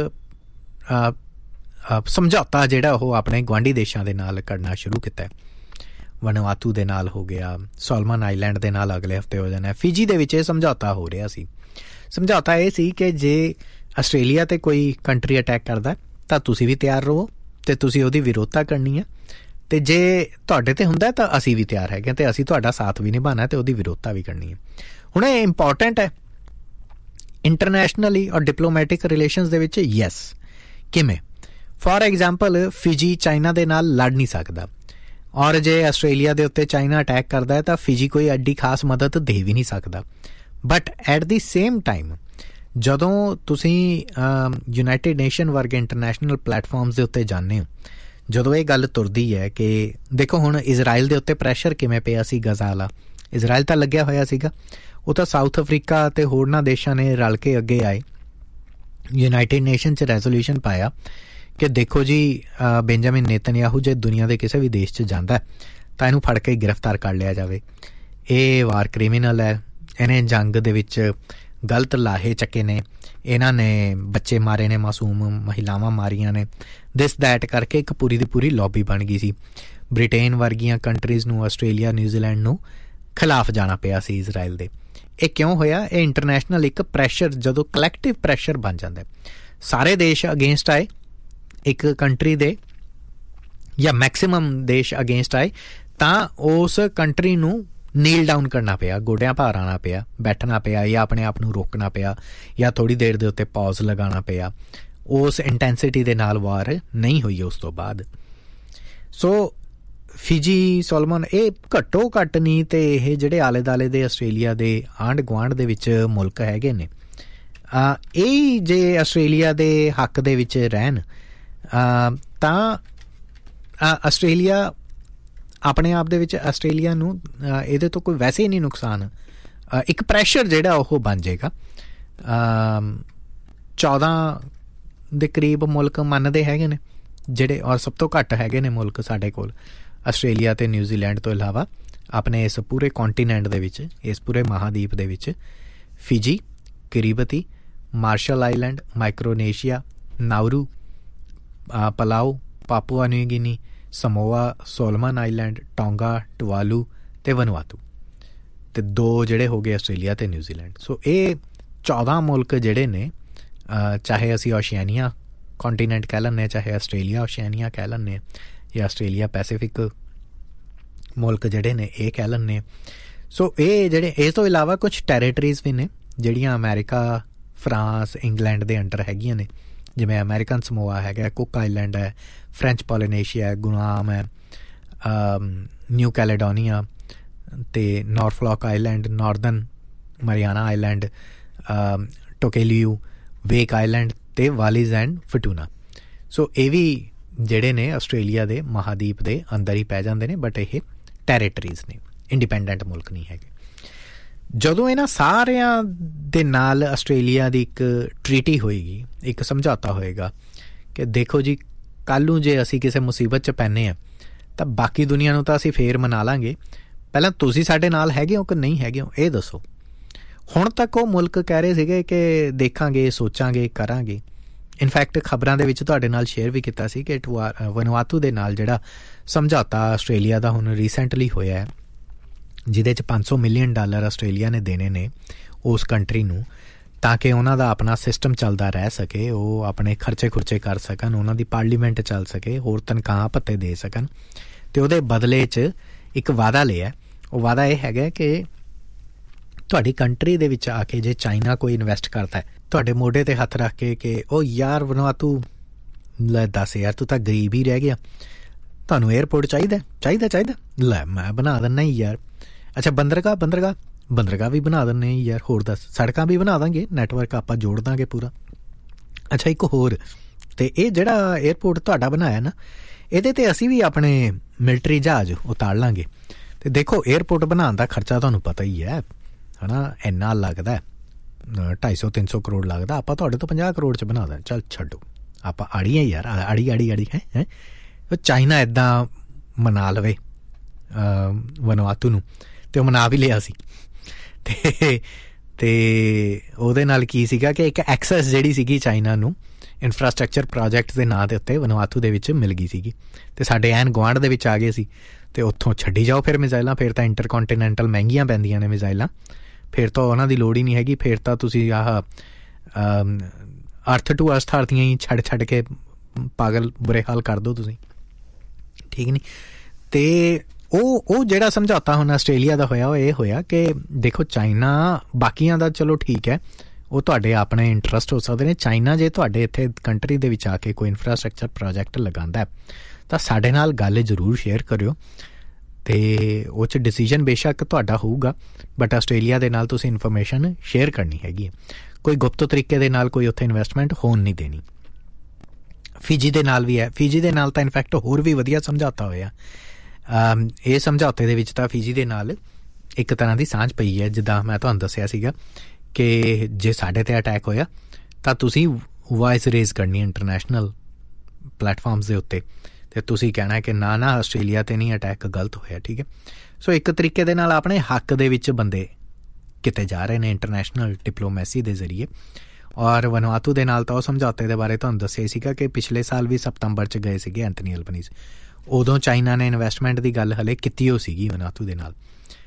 ਸਮਝੌਤਾ ਜਿਹੜਾ ਉਹ ਆਪਣੇ ਗੁਆਂਢੀ ਦੇਸ਼ਾਂ ਦੇ ਨਾਲ ਕਰਨਾ ਸ਼ੁਰੂ ਕੀਤਾ। ਵਨਵਾਤੂ ਦੇ ਨਾਲ ਹੋ ਗਿਆ, ਸੋਲਮਨ ਆਈਲੈਂਡ ਦੇ ਨਾਲ ਅਗਲੇ ਹਫ਼ਤੇ ਹੋ ਜਾਣਾ। ਫਿਜੀ ਦੇ ਵਿੱਚ ਇਹ ਸਮਝੌਤਾ ਹੋ ਰਿਹਾ ਸੀ। ਸਮਝੌਤਾ ਇਹ ਸੀ ਕਿ ਜੇ ਆਸਟ੍ਰੇਲੀਆ 'ਤੇ ਕੋਈ ਕੰਟਰੀ ਅਟੈਕ ਕਰਦਾ ਤਾਂ ਤੁਸੀਂ ਵੀ ਤਿਆਰ ਰਹੋ ਅਤੇ ਤੁਸੀਂ ਉਹਦੀ ਵਿਰੋਧਤਾ ਕਰਨੀ ਹੈ, ਅਤੇ ਜੇ ਤੁਹਾਡੇ 'ਤੇ ਹੁੰਦਾ ਤਾਂ ਅਸੀਂ ਵੀ ਤਿਆਰ ਹੈਗੇ ਅਤੇ ਅਸੀਂ ਤੁਹਾਡਾ ਸਾਥ ਵੀ ਨਿਭਾਉਣਾ ਅਤੇ ਉਹਦੀ ਵਿਰੋਧਤਾ ਵੀ ਕਰਨੀ ਹੈ। ਹੁਣ ਇਹ ਇੰਪੋਰਟੈਂਟ ਹੈ ਇੰਟਰਨੈਸ਼ਨਲੀ ਔਰ ਡਿਪਲੋਮੈਟਿਕ ਰਿਲੇਸ਼ਨਸ ਦੇ ਵਿੱਚ। ਯੈਸ, ਕਿਵੇਂ? ਫੋਰ ਐਗਜ਼ਾਮਪਲ ਫਿਜੀ ਚਾਈਨਾ ਦੇ ਨਾਲ ਲੜ ਨਹੀਂ ਸਕਦਾ, ਔਰ ਜੇ ਆਸਟ੍ਰੇਲੀਆ ਦੇ ਉੱਤੇ ਚਾਈਨਾ ਅਟੈਕ ਕਰਦਾ ਹੈ ਤਾਂ ਫਿਜੀ ਕੋਈ ਐਡੀ ਖਾਸ ਮਦਦ ਦੇ ਵੀ ਨਹੀਂ ਸਕਦਾ। But at the same time ਜਦੋਂ ਤੁਸੀਂ ਯੂਨਾਈਟਿਡ ਨੇਸ਼ਨ ਵਰਗੇ ਇੰਟਰਨੈਸ਼ਨਲ ਪਲੈਟਫਾਰਮਸ ਦੇ ਉੱਤੇ ਜਾਂਦੇ ਹੋ, ਜਦੋਂ ਇਹ ਗੱਲ ਤੁਰਦੀ ਹੈ ਕਿ ਦੇਖੋ ਹੁਣ ਇਜ਼ਰਾਈਲ ਦੇ ਉੱਤੇ ਪ੍ਰੈਸ਼ਰ ਕਿਵੇਂ ਪਿਆ ਸੀ ਗਜ਼ਾ ਵਾਲਾ, ਇਜ਼ਰਾਈਲ ਤਾਂ ਲੱਗਿਆ ਹੋਇਆ ਸੀਗਾ, ਉਹ ਤਾਂ ਸਾਊਥ ਅਫਰੀਕਾ ਅਤੇ ਹੋਰਨਾਂ ਦੇਸ਼ਾਂ ਨੇ ਰਲ ਕੇ ਅੱਗੇ ਆਏ, ਯੂਨਾਈਟਿਡ ਨੇਸ਼ਨ 'ਚ ਰੈਜ਼ੋਲਿਊਸ਼ਨ ਪਾਇਆ ਕਿ ਦੇਖੋ ਜੀ ਬੈਂਜਾਮਿਨ ਨੇਤਨਯਾਹੂ ਜੇ ਦੁਨੀਆ ਦੇ ਕਿਸੇ ਵੀ ਦੇਸ਼ 'ਚ ਜਾਂਦਾ ਤਾਂ ਇਹਨੂੰ ਫੜ ਕੇ ਗ੍ਰਿਫਤਾਰ ਕਰ ਲਿਆ ਜਾਵੇ। ਇਹ ਵਾਰ ਕ੍ਰਿਮੀਨਲ ਹੈ, ਇਹਨੇ ਜੰਗ ਦੇ ਵਿੱਚ ਗਲਤ ਲਾਹੇ ਚੱਕੇ ਨੇ, ਇਹਨਾਂ ਨੇ ਬੱਚੇ ਮਾਰੇ ਨੇ, ਮਾਸੂਮ ਮਹਿਲਾਵਾਂ ਮਾਰੀਆਂ ਨੇ, ਦਿਸ ਦੈਟ ਕਰਕੇ ਇੱਕ ਪੂਰੀ ਦੀ ਪੂਰੀ ਲੌਬੀ ਬਣ ਗਈ ਸੀ। ਬ੍ਰਿਟੇਨ ਵਰਗੀਆਂ ਕੰਟਰੀਜ਼ ਨੂੰ, ਆਸਟ੍ਰੇਲੀਆ, ਨਿਊਜ਼ੀਲੈਂਡ ਨੂੰ ਖਿਲਾਫ ਜਾਣਾ ਪਿਆ ਸੀ ਇਜ਼ਰਾਈਲ ਦੇ। ਇਹ ਕਿਉਂ ਹੋਇਆ? ਇਹ ਇੰਟਰਨੈਸ਼ਨਲ ਇੱਕ ਪ੍ਰੈਸ਼ਰ, ਜਦੋਂ ਕਲੈਕਟਿਵ ਪ੍ਰੈਸ਼ਰ ਬਣ ਜਾਂਦਾ, ਸਾਰੇ ਦੇਸ਼ ਅਗੇਂਸਟ ਆਏ ਇੱਕ ਕੰਟਰੀ ਦੇ ਜਾਂ ਮੈਕਸੀਮਮ ਦੇਸ਼ ਅਗੇਂਸਟ ਆਏ, ਤਾਂ ਉਸ ਕੰਟਰੀ ਨੂੰ ਨੀਲ ਡਾਊਨ ਕਰਨਾ ਪਿਆ, ਗੋਡਿਆਂ ਭਾਰ ਆਉਣਾ ਪਿਆ, ਬੈਠਣਾ ਪਿਆ, ਜਾਂ ਆਪਣੇ ਆਪ ਨੂੰ ਰੋਕਣਾ ਪਿਆ, ਜਾਂ ਥੋੜ੍ਹੀ ਦੇਰ ਦੇ ਉੱਤੇ ਪੌਜ਼ ਲਗਾਉਣਾ ਪਿਆ। ਉਸ ਇੰਟੈਂਸਿਟੀ ਦੇ ਨਾਲ ਵਾਰ ਨਹੀਂ ਹੋਈ ਉਸ ਤੋਂ ਬਾਅਦ। ਸੋ ਫਿਜੀ, ਸੋਲਮਨ, ਇਹ ਘੱਟੋ ਘੱਟ ਨਹੀਂ ਤੇ ਇਹ ਜਿਹੜੇ ਆਲੇ ਦੁਆਲੇ ਦੇ ਆਸਟ੍ਰੇਲੀਆ ਦੇ ਆਂਢ ਗੁਆਂਢ ਦੇ ਵਿੱਚ ਮੁਲਕ ਹੈਗੇ ਨੇ, ਇਹ ਜੇ ਆਸਟ੍ਰੇਲੀਆ ਦੇ ਹੱਕ ਦੇ ਵਿੱਚ ਰਹਿਣ ਤਾਂ ਆਸਟ੍ਰੇਲੀਆ ਆਪਣੇ ਆਪ ਦੇ ਵਿੱਚ, ਆਸਟ੍ਰੇਲੀਆ ਨੂੰ ਇਹਦੇ ਤੋਂ ਕੋਈ ਵੈਸੇ ਹੀ ਨਹੀਂ ਨੁਕਸਾਨ, ਇੱਕ ਪ੍ਰੈਸ਼ਰ ਜਿਹੜਾ ਉਹ ਬਣ ਜਾਏਗਾ। ਚੌਦਾਂ ਦੇ ਕਰੀਬ ਮੁਲਕ ਮੰਨਦੇ ਹੈਗੇ ਨੇ ਜਿਹੜੇ, ਔਰ ਸਭ ਤੋਂ ਘੱਟ ਹੈਗੇ ਨੇ ਮੁਲਕ ਸਾਡੇ ਕੋਲ ਆਸਟ੍ਰੇਲੀਆ ਅਤੇ ਨਿਊਜ਼ੀਲੈਂਡ ਤੋਂ ਇਲਾਵਾ ਆਪਣੇ ਇਸ ਪੂਰੇ ਕੌਂਟੀਨੈਂਟ ਦੇ ਵਿੱਚ, ਇਸ ਪੂਰੇ ਮਹਾਦੀਪ ਦੇ ਵਿੱਚ Fiji, ਕਿਰੀਬਤੀ, martial island, ਮਾਈਕਰੋਨੇਸ਼ੀਆ, ਨਾਊਰੂ, pulao, Papua new ਗਿਨੀ, ਸਮੋਆ, ਸੋਲਮਨ ਆਈਲੈਂਡ, ਟੋਂਗਾ, ਟਵਾਲੂ ਅਤੇ ਵਨਵਾਤੂ, ਅਤੇ ਦੋ ਜਿਹੜੇ ਹੋ ਗਏ ਆਸਟ੍ਰੇਲੀਆ ਅਤੇ ਨਿਊਜ਼ੀਲੈਂਡ। ਸੋ ਇਹ ਚੌਦਾਂ ਮੁਲਕ ਜਿਹੜੇ ਨੇ ਚਾਹੇ ਅਸੀਂ ਓਸ਼ੀਆਨੀਆ ਕੌਂਟੀਨੈਂਟ ਕਹਿ ਲੈਂਦੇ ਹਾਂ, ਚਾਹੇ ਆਸਟ੍ਰੇਲੀਆ ਓਸ਼ੀਆਨੀਆ ਕਹਿ ਲੈਂਦੇ ਹਾਂ, ਜਾਂ ਆਸਟ੍ਰੇਲੀਆ ਪੈਸੀਫਿਕ ਮੁਲਕ ਜਿਹੜੇ ਨੇ ਇਹ ਕਹਿ ਲੈਂਦੇ ਹਾਂ। ਸੋ ਇਹ ਜਿਹੜੇ ਇਸ ਤੋਂ ਇਲਾਵਾ ਕੁਛ ਟੈਰੀਟਰੀਜ਼ ਵੀ ਨੇ ਜਿਹੜੀਆਂ ਅਮੈਰੀਕਾ, ਫਰਾਂਸ, ਇੰਗਲੈਂਡ ਦੇ ਅੰਡਰ ਹੈਗੀਆਂ ਨੇ, ਜਿਵੇਂ ਅਮੈਰੀਕਨ ਸਮੋਆ ਹੈਗਾ, ਕੁੱਕ ਆਈਲੈਂਡ ਹੈ, ਫਰੈਂਚ ਪੋਲੀਨੇਸ਼ੀਆ ਹੈ, ਗੁਆਮ ਹੈ, ਨਿਊ ਕੈਲੇਡੋਨੀਆ ਅਤੇ ਨੌਰਫਲੋਕ ਆਈਲੈਂਡ, ਨਾਰਦਰਨ ਮਰੀਆਨਾ ਆਈਲੈਂਡ, ਟੋਕੇਲੀਓ, ਵੇਕ ਆਈਲੈਂਡ ਅਤੇ ਵਾਲੀਜ਼ ਐਂਡ ਫਟੂਨਾ। ਸੋ ਇਹ ਵੀ ਜਿਹੜੇ ਨੇ ਆਸਟ੍ਰੇਲੀਆ ਦੇ ਮਹਾਦੀਪ ਦੇ ਅੰਦਰ ਹੀ ਪੈ ਜਾਂਦੇ ਨੇ, ਬਟ ਇਹ ਟੈਰੀਟਰੀਜ਼ ਨੇ, ਇੰਡੀਪੈਂਡੈਂਟ ਮੁਲਕ ਨਹੀਂ ਹੈਗੇ। ਜਦੋਂ ਇਹਨਾਂ ਸਾਰਿਆਂ ਦੇ ਨਾਲ ਆਸਟ੍ਰੇਲੀਆ ਦੀ ਇੱਕ ਟਰੀਟੀ ਹੋਏਗੀ, ਇੱਕ ਸਮਝੌਤਾ ਹੋਏਗਾ ਕਿ ਦੇਖੋ ਜੀ ਕੱਲ੍ਹ ਨੂੰ ਜੇ ਅਸੀਂ ਕਿਸੇ ਮੁਸੀਬਤ 'ਚ ਪੈਂਦੇ ਹਾਂ ਤਾਂ ਬਾਕੀ ਦੁਨੀਆ ਨੂੰ ਤਾਂ ਅਸੀਂ ਫੇਰ ਮਨਾ ਲਾਂਗੇ, ਪਹਿਲਾਂ ਤੁਸੀਂ ਸਾਡੇ ਨਾਲ ਹੈਗੇ ਹੋ ਕਿ ਨਹੀਂ ਹੈਗੇ ਹੋ ਇਹ ਦੱਸੋ। ਹੁਣ ਤੱਕ ਉਹ ਮੁਲਕ ਕਹਿ ਰਹੇ ਸੀਗੇ ਕਿ ਦੇਖਾਂਗੇ, ਸੋਚਾਂਗੇ, ਕਰਾਂਗੇ। ਇਨਫੈਕਟ ਖਬਰਾਂ ਦੇ ਵਿੱਚ ਤੁਹਾਡੇ ਨਾਲ ਸ਼ੇਅਰ ਵੀ ਕੀਤਾ ਸੀ ਕਿ ਵਨੁਆਤੂ ਦੇ ਨਾਲ ਜਿਹੜਾ ਸਮਝੌਤਾ ਆਸਟ੍ਰੇਲੀਆ ਦਾ ਹੁਣ ਰੀਸੈਂਟਲੀ ਹੋਇਆ ਹੈ, ਜਿਹਦੇ 'ਚ ਪੰਜ ਸੌ ਮਿਲੀਅਨ ਡਾਲਰ ਆਸਟ੍ਰੇਲੀਆ ਨੇ ਦੇਣੇ ਨੇ ਉਸ ਕੰਟਰੀ ਨੂੰ, ਤਾਂ ਕਿ ਉਹਨਾਂ ਦਾ ਆਪਣਾ ਸਿਸਟਮ ਚੱਲਦਾ ਰਹਿ ਸਕੇ, ਉਹ ਆਪਣੇ ਖਰਚੇ ਖੁਰਚੇ ਕਰ ਸਕਣ, ਉਹਨਾਂ ਦੀ ਪਾਰਲੀਮੈਂਟ ਚੱਲ ਸਕੇ, ਹੋਰ ਤਨਖਾਹ ਭੱਤੇ ਦੇ ਸਕਣ। ਅਤੇ ਉਹਦੇ ਬਦਲੇ 'ਚ ਇੱਕ ਵਾਅਦਾ ਲਿਆ। ਉਹ ਵਾਅਦਾ ਇਹ ਹੈਗਾ ਕਿ ਤੁਹਾਡੀ ਕੰਟਰੀ ਦੇ ਵਿੱਚ ਆ ਕੇ ਜੇ ਚਾਈਨਾ ਕੋਈ ਇਨਵੈਸਟ ਕਰਦਾ, ਤੁਹਾਡੇ ਮੋਢੇ 'ਤੇ ਹੱਥ ਰੱਖ ਕੇ ਕਿ ਉਹ ਯਾਰ ਵਨੁਆਤੂ ਲੈ ਦੱਸ ਯਾਰ ਤੂੰ ਤਾਂ ਗਰੀਬ ਹੀ ਰਹਿ ਗਿਆ, ਤੁਹਾਨੂੰ ਏਅਰਪੋਰਟ ਚਾਹੀਦਾ ਚਾਹੀਦਾ ਚਾਹੀਦਾ ਲੈ ਮੈਂ ਬਣਾ ਦਿੰਦਾ ਹੀ ਯਾਰ। ਅੱਛਾ ਬੰਦਰਗਾਹ ਬੰਦਰਗਾਹ ਬੰਦਰਗਾਹ ਵੀ ਬਣਾ ਦਿੰਦੇ ਯਾਰ, ਹੋਰ ਦੱਸ ਸੜਕਾਂ ਵੀ ਬਣਾ ਦਾਂਗੇ, ਨੈਟਵਰਕ ਆਪਾਂ ਜੋੜ ਦਾਂਗੇ ਪੂਰਾ। ਅੱਛਾ ਇੱਕ ਹੋਰ, ਅਤੇ ਇਹ ਜਿਹੜਾ ਏਅਰਪੋਰਟ ਤੁਹਾਡਾ ਬਣਾਇਆ ਨਾ, ਇਹਦੇ 'ਤੇ ਅਸੀਂ ਵੀ ਆਪਣੇ ਮਿਲਟਰੀ ਜਹਾਜ਼ ਉਤਾਰ ਲਾਂਗੇ। ਅਤੇ ਦੇਖੋ ਏਅਰਪੋਰਟ ਬਣਾਉਣ ਦਾ ਖਰਚਾ ਤੁਹਾਨੂੰ ਪਤਾ ਹੀ ਹੈ ਹੈ ਨਾ, ਇੰਨਾ ਲੱਗਦਾ, ਢਾਈ ਸੌ ਤਿੰਨ ਸੌ ਕਰੋੜ ਲੱਗਦਾ, ਆਪਾਂ ਤੁਹਾਡੇ ਤੋਂ ਪੰਜਾਹ ਕਰੋੜ 'ਚ ਬਣਾ ਦਾਂ। ਚੱਲ ਛੱਡੋ, ਆਪਾਂ ਆੜੀ ਹੈ ਯਾਰ, ਆੜੀ ਆੜੀ ਆੜੀ ਹੈ ਹੈ ਚਾਈਨਾ ਇੱਦਾਂ ਮਨਾ ਲਵੇ ਵਨੁਆਤੂ ਨੂੰ, ਅਤੇ ਉਹ ਮਨਾ ਵੀ ਲਿਆ ਸੀ। ਅਤੇ ਅਤੇ ਉਹਦੇ ਨਾਲ ਕੀ ਸੀਗਾ ਕਿ ਇੱਕ ਐਕਸੈਸ ਜਿਹੜੀ ਸੀਗੀ ਚਾਈਨਾ ਨੂੰ ਇਨਫਰਾਸਟਰਕਚਰ ਪ੍ਰੋਜੈਕਟ ਦੇ ਨਾਂ ਦੇ ਉੱਤੇ ਵਨੁਆਤੂ ਦੇ ਵਿੱਚ ਮਿਲ ਗਈ ਸੀਗੀ, ਅਤੇ ਸਾਡੇ ਐਨ ਗੁਆਂਢ ਦੇ ਵਿੱਚ ਆ ਗਏ ਸੀ। ਅਤੇ ਉੱਥੋਂ ਛੱਡੀ ਜਾਓ ਫਿਰ ਮਿਜ਼ਾਈਲਾਂ, ਫਿਰ ਤਾਂ ਇੰਟਰਕੋਂਟੀਨੈਂਟਲ ਮਹਿੰਗੀਆਂ ਪੈਂਦੀਆਂ ਨੇ ਮਿਜ਼ਾਈਲਾਂ, ਫਿਰ ਤਾਂ ਉਹਨਾਂ ਦੀ ਲੋੜ ਹੀ ਨਹੀਂ ਹੈਗੀ, ਫਿਰ ਤਾਂ ਤੁਸੀਂ ਆਹ ਅਰਥ ਟੂ ਅਸਥਾਰਥੀਆਂ ਹੀ ਛੱਡ ਛੱਡ ਕੇ ਪਾਗਲ ਬੁਰੇ ਹਾਲ ਕਰ ਦਿਓ ਤੁਸੀਂ, ਠੀਕ ਨਹੀਂ। ਅਤੇ ਉਹ ਉਹ ਜਿਹੜਾ ਸਮਝੌਤਾ ਹੁਣ ਆਸਟ੍ਰੇਲੀਆ ਦਾ ਹੋਇਆ ਉਹ ਇਹ ਹੋਇਆ ਕਿ ਦੇਖੋ ਚਾਈਨਾ ਬਾਕੀਆਂ ਦਾ ਚਲੋ ਠੀਕ ਹੈ, ਉਹ ਤੁਹਾਡੇ ਆਪਣੇ ਇੰਟਰਸਟ ਹੋ ਸਕਦੇ ਨੇ। ਚਾਈਨਾ ਜੇ ਤੁਹਾਡੇ ਇੱਥੇ ਕੰਟਰੀ ਦੇ ਵਿੱਚ ਆ ਕੇ ਕੋਈ ਇਨਫਰਾਸਟਰਕਚਰ ਪ੍ਰੋਜੈਕਟ ਲਗਾਉਂਦਾ ਤਾਂ ਸਾਡੇ ਨਾਲ ਗੱਲ ਜ਼ਰੂਰ ਸ਼ੇਅਰ ਕਰਿਓ, ਅਤੇ ਉਹ 'ਚ ਡਿਸੀਜ਼ਨ ਬੇਸ਼ੱਕ ਤੁਹਾਡਾ ਹੋਊਗਾ, ਬਟ ਆਸਟ੍ਰੇਲੀਆ ਦੇ ਨਾਲ ਤੁਸੀਂ ਇਨਫੋਰਮੇਸ਼ਨ ਸ਼ੇਅਰ ਕਰਨੀ ਹੈਗੀ ਹੈ। ਕੋਈ ਗੁਪਤ ਤਰੀਕੇ ਦੇ ਨਾਲ ਕੋਈ ਉੱਥੇ ਇਨਵੈਸਟਮੈਂਟ ਹੋਣ ਨਹੀਂ ਦੇਣੀ। ਫਿਜੀ ਦੇ ਨਾਲ ਵੀ ਹੈ, ਫਿਜੀ ਦੇ ਨਾਲ ਤਾਂ ਇਨਫੈਕਟ ਹੋਰ ਵੀ ਵਧੀਆ ਸਮਝੌਤਾ ਹੋਇਆ। ਇਹ ਸਮਝੌਤੇ ਦੇ ਵਿੱਚ ਤਾਂ ਫਿਜੀ ਦੇ ਨਾਲ ਇੱਕ ਤਰ੍ਹਾਂ ਦੀ ਸਾਂਝ ਪਈ ਹੈ, ਜਿੱਦਾਂ ਮੈਂ ਤੁਹਾਨੂੰ ਦੱਸਿਆ ਸੀਗਾ ਕਿ ਜੇ ਸਾਡੇ 'ਤੇ ਅਟੈਕ ਹੋਇਆ ਤਾਂ ਤੁਸੀਂ ਵਾਇਸ ਰੇਜ਼ ਕਰਨੀ ਇੰਟਰਨੈਸ਼ਨਲ ਪਲੈਟਫਾਰਮਸ ਦੇ ਉੱਤੇ, ਅਤੇ ਤੁਸੀਂ ਕਹਿਣਾ ਕਿ ਨਾ ਨਾ ਆਸਟ੍ਰੇਲੀਆ 'ਤੇ ਨਹੀਂ ਅਟੈਕ ਗਲਤ ਹੋਇਆ, ਠੀਕ ਹੈ। ਸੋ ਇੱਕ ਤਰੀਕੇ ਦੇ ਨਾਲ ਆਪਣੇ ਹੱਕ ਦੇ ਵਿੱਚ ਬੰਦੇ ਕਿਤੇ ਜਾ ਰਹੇ ਨੇ ਇੰਟਰਨੈਸ਼ਨਲ ਡਿਪਲੋਮੈਸੀ ਦੇ ਜ਼ਰੀਏ। ਔਰ ਵਨੁਆਤੂ ਦੇ ਨਾਲ ਤਾਂ ਉਹ ਸਮਝੌਤੇ ਦੇ ਬਾਰੇ ਤੁਹਾਨੂੰ ਦੱਸਿਆ ਸੀਗਾ ਕਿ ਪਿਛਲੇ ਸਾਲ ਵੀ ਸਤੰਬਰ 'ਚ ਗਏ ਸੀਗੇ ਐਂਥਨੀ ਅਲਬਨੀਜ਼, ਉਦੋਂ ਚਾਈਨਾ ਨੇ ਇਨਵੈਸਟਮੈਂਟ ਦੀ ਗੱਲ ਹਲੇ ਕੀਤੀ ਹੋ ਸੀਗੀ ਵਨੁਆਤੂ ਦੇ ਨਾਲ,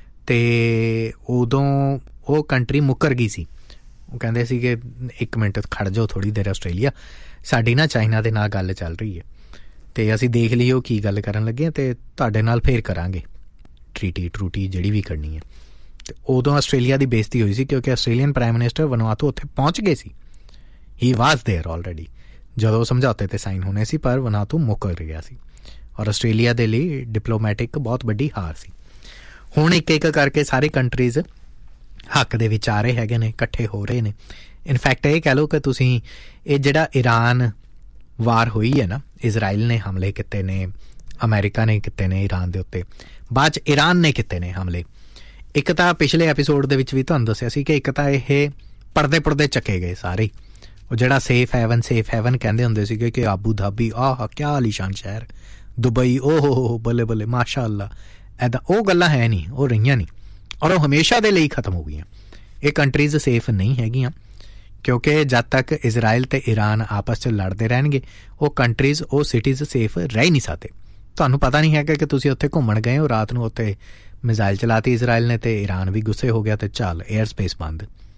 ਅਤੇ ਉਦੋਂ ਉਹ ਕੰਟਰੀ ਮੁੱਕਰ ਗਈ ਸੀ। ਉਹ ਕਹਿੰਦੇ ਸੀ ਕਿ ਇੱਕ ਮਿੰਟ ਖੜ੍ਹ ਜਾਓ ਥੋੜ੍ਹੀ ਦੇਰ ਆਸਟ੍ਰੇਲੀਆ, ਸਾਡੀ ਨਾ ਚਾਈਨਾ ਦੇ ਨਾਲ ਗੱਲ ਚੱਲ ਰਹੀ ਹੈ, ਅਤੇ ਅਸੀਂ ਦੇਖ ਲਈਏ ਉਹ ਕੀ ਗੱਲ ਕਰਨ ਲੱਗੇ, ਅਤੇ ਤੁਹਾਡੇ ਨਾਲ ਫੇਰ ਕਰਾਂਗੇ ਟਰੀਟੀ ਟਰੂਟੀ ਜਿਹੜੀ ਵੀ ਕਰਨੀ ਹੈ। ਅਤੇ ਉਦੋਂ ਆਸਟ੍ਰੇਲੀਆ ਦੀ ਬੇਇੱਜ਼ਤੀ ਹੋਈ ਸੀ ਕਿਉਂਕਿ ਆਸਟ੍ਰੇਲੀਅਨ ਪ੍ਰਾਈਮ ਮਿਨਿਸਟਰ ਵਨੁਆਤੂ ਉੱਥੇ ਪਹੁੰਚ ਗਏ ਸੀ, ਹੀ ਵਾਜ਼ ਦੇਅਰ ਆਲਰੇਡੀ ਜਦੋਂ ਸਮਝੌਤੇ 'ਤੇ ਸਾਈਨ ਹੋਣੇ ਸੀ, ਪਰ ਵਨੁਆਤੂ ਮੁੱਕਰ ਗਿਆ ਸੀ, ਔਰ ਆਸਟ੍ਰੇਲੀਆ ਦੇ ਲਈ ਡਿਪਲੋਮੈਟਿਕ ਬਹੁਤ ਵੱਡੀ ਹਾਰ ਸੀ। ਹੁਣ ਇੱਕ ਇੱਕ ਕਰਕੇ ਸਾਰੇ ਕੰਟਰੀਜ਼ ਹੱਕ ਦੇ ਵਿੱਚ ਆ ਰਹੇ ਹੈਗੇ ਨੇ, ਇਕੱਠੇ ਹੋ ਰਹੇ ਨੇ। ਇਨਫੈਕਟ ਇਹ ਕਹਿ ਲਓ ਕਿ ਤੁਸੀਂ ਇਹ ਜਿਹੜਾ ਈਰਾਨ ਵਾਰ ਹੋਈ ਹੈ ਨਾ, ਇਜ਼ਰਾਈਲ ਨੇ ਹਮਲੇ ਕੀਤੇ ਨੇ, ਅਮਰੀਕਾ ਨੇ ਕੀਤੇ ਨੇ ਈਰਾਨ ਦੇ ਉੱਤੇ, ਬਾਅਦ 'ਚ ਈਰਾਨ ਨੇ ਕੀਤੇ ਨੇ ਹਮਲੇ। ਇੱਕ ਤਾਂ ਪਿਛਲੇ ਐਪੀਸੋਡ ਦੇ ਵਿੱਚ ਵੀ ਤੁਹਾਨੂੰ ਦੱਸਿਆ ਸੀ ਕਿ ਇੱਕ ਤਾਂ ਇਹ ਪਰਦੇ ਪਰਦੇ ਚੱਕੇ ਗਏ ਸਾਰੇ, ਉਹ ਜਿਹੜਾ ਸੇਫ ਹੈਵਨ ਸੇਫ ਹੈਵਨ ਕਹਿੰਦੇ ਹੁੰਦੇ ਸੀਗੇ ਕਿ ਆਬੂ ਧਾਬੀ ਆਹ ਕਿਆ ਆਲੀਸ਼ਾਨ ਸ਼ਹਿਰ, ਦੁਬਈ ਓ ਹੋ ਹੋ ਬੱਲੇ ਬੱਲੇ ਮਾਸ਼ਾ ਅੱਲਾ, ਇੱਦਾਂ ਉਹ ਗੱਲਾਂ ਹੈ ਨਹੀਂ, ਉਹ ਰਹੀਆਂ ਨਹੀਂ, ਔਰ ਉਹ ਹਮੇਸ਼ਾ ਦੇ ਲਈ ਖਤਮ ਹੋ ਗਈਆਂ। ਇਹ ਕੰਟਰੀਜ਼ ਸੇਫ ਨਹੀਂ ਹੈਗੀਆਂ ਕਿਉਂਕਿ ਜਦ ਤੱਕ ਇਜ਼ਰਾਈਲ ਅਤੇ ਈਰਾਨ ਆਪਸ 'ਚ ਲੜਦੇ ਰਹਿਣਗੇ ਉਹ ਕੰਟਰੀਜ਼ ਉਹ ਸਿਟੀਜ਼ ਸੇਫ ਰਹਿ ਨਹੀਂ ਸਕਦੇ। ਤੁਹਾਨੂੰ ਪਤਾ ਨਹੀਂ ਹੈਗਾ ਕਿ ਤੁਸੀਂ ਉੱਥੇ ਘੁੰਮਣ ਗਏ ਹੋ, ਰਾਤ ਨੂੰ ਉੱਥੇ ਮਿਜ਼ਾਈਲ ਚਲਾਤੀ ਇਜ਼ਰਾਈਲ ਨੇ ਅਤੇ ਈਰਾਨ ਵੀ ਗੁੱਸੇ ਹੋ ਗਿਆ ਅਤੇ ਚੱਲ ਏਅਰ ਸਪੇਸ ਬੰਦ,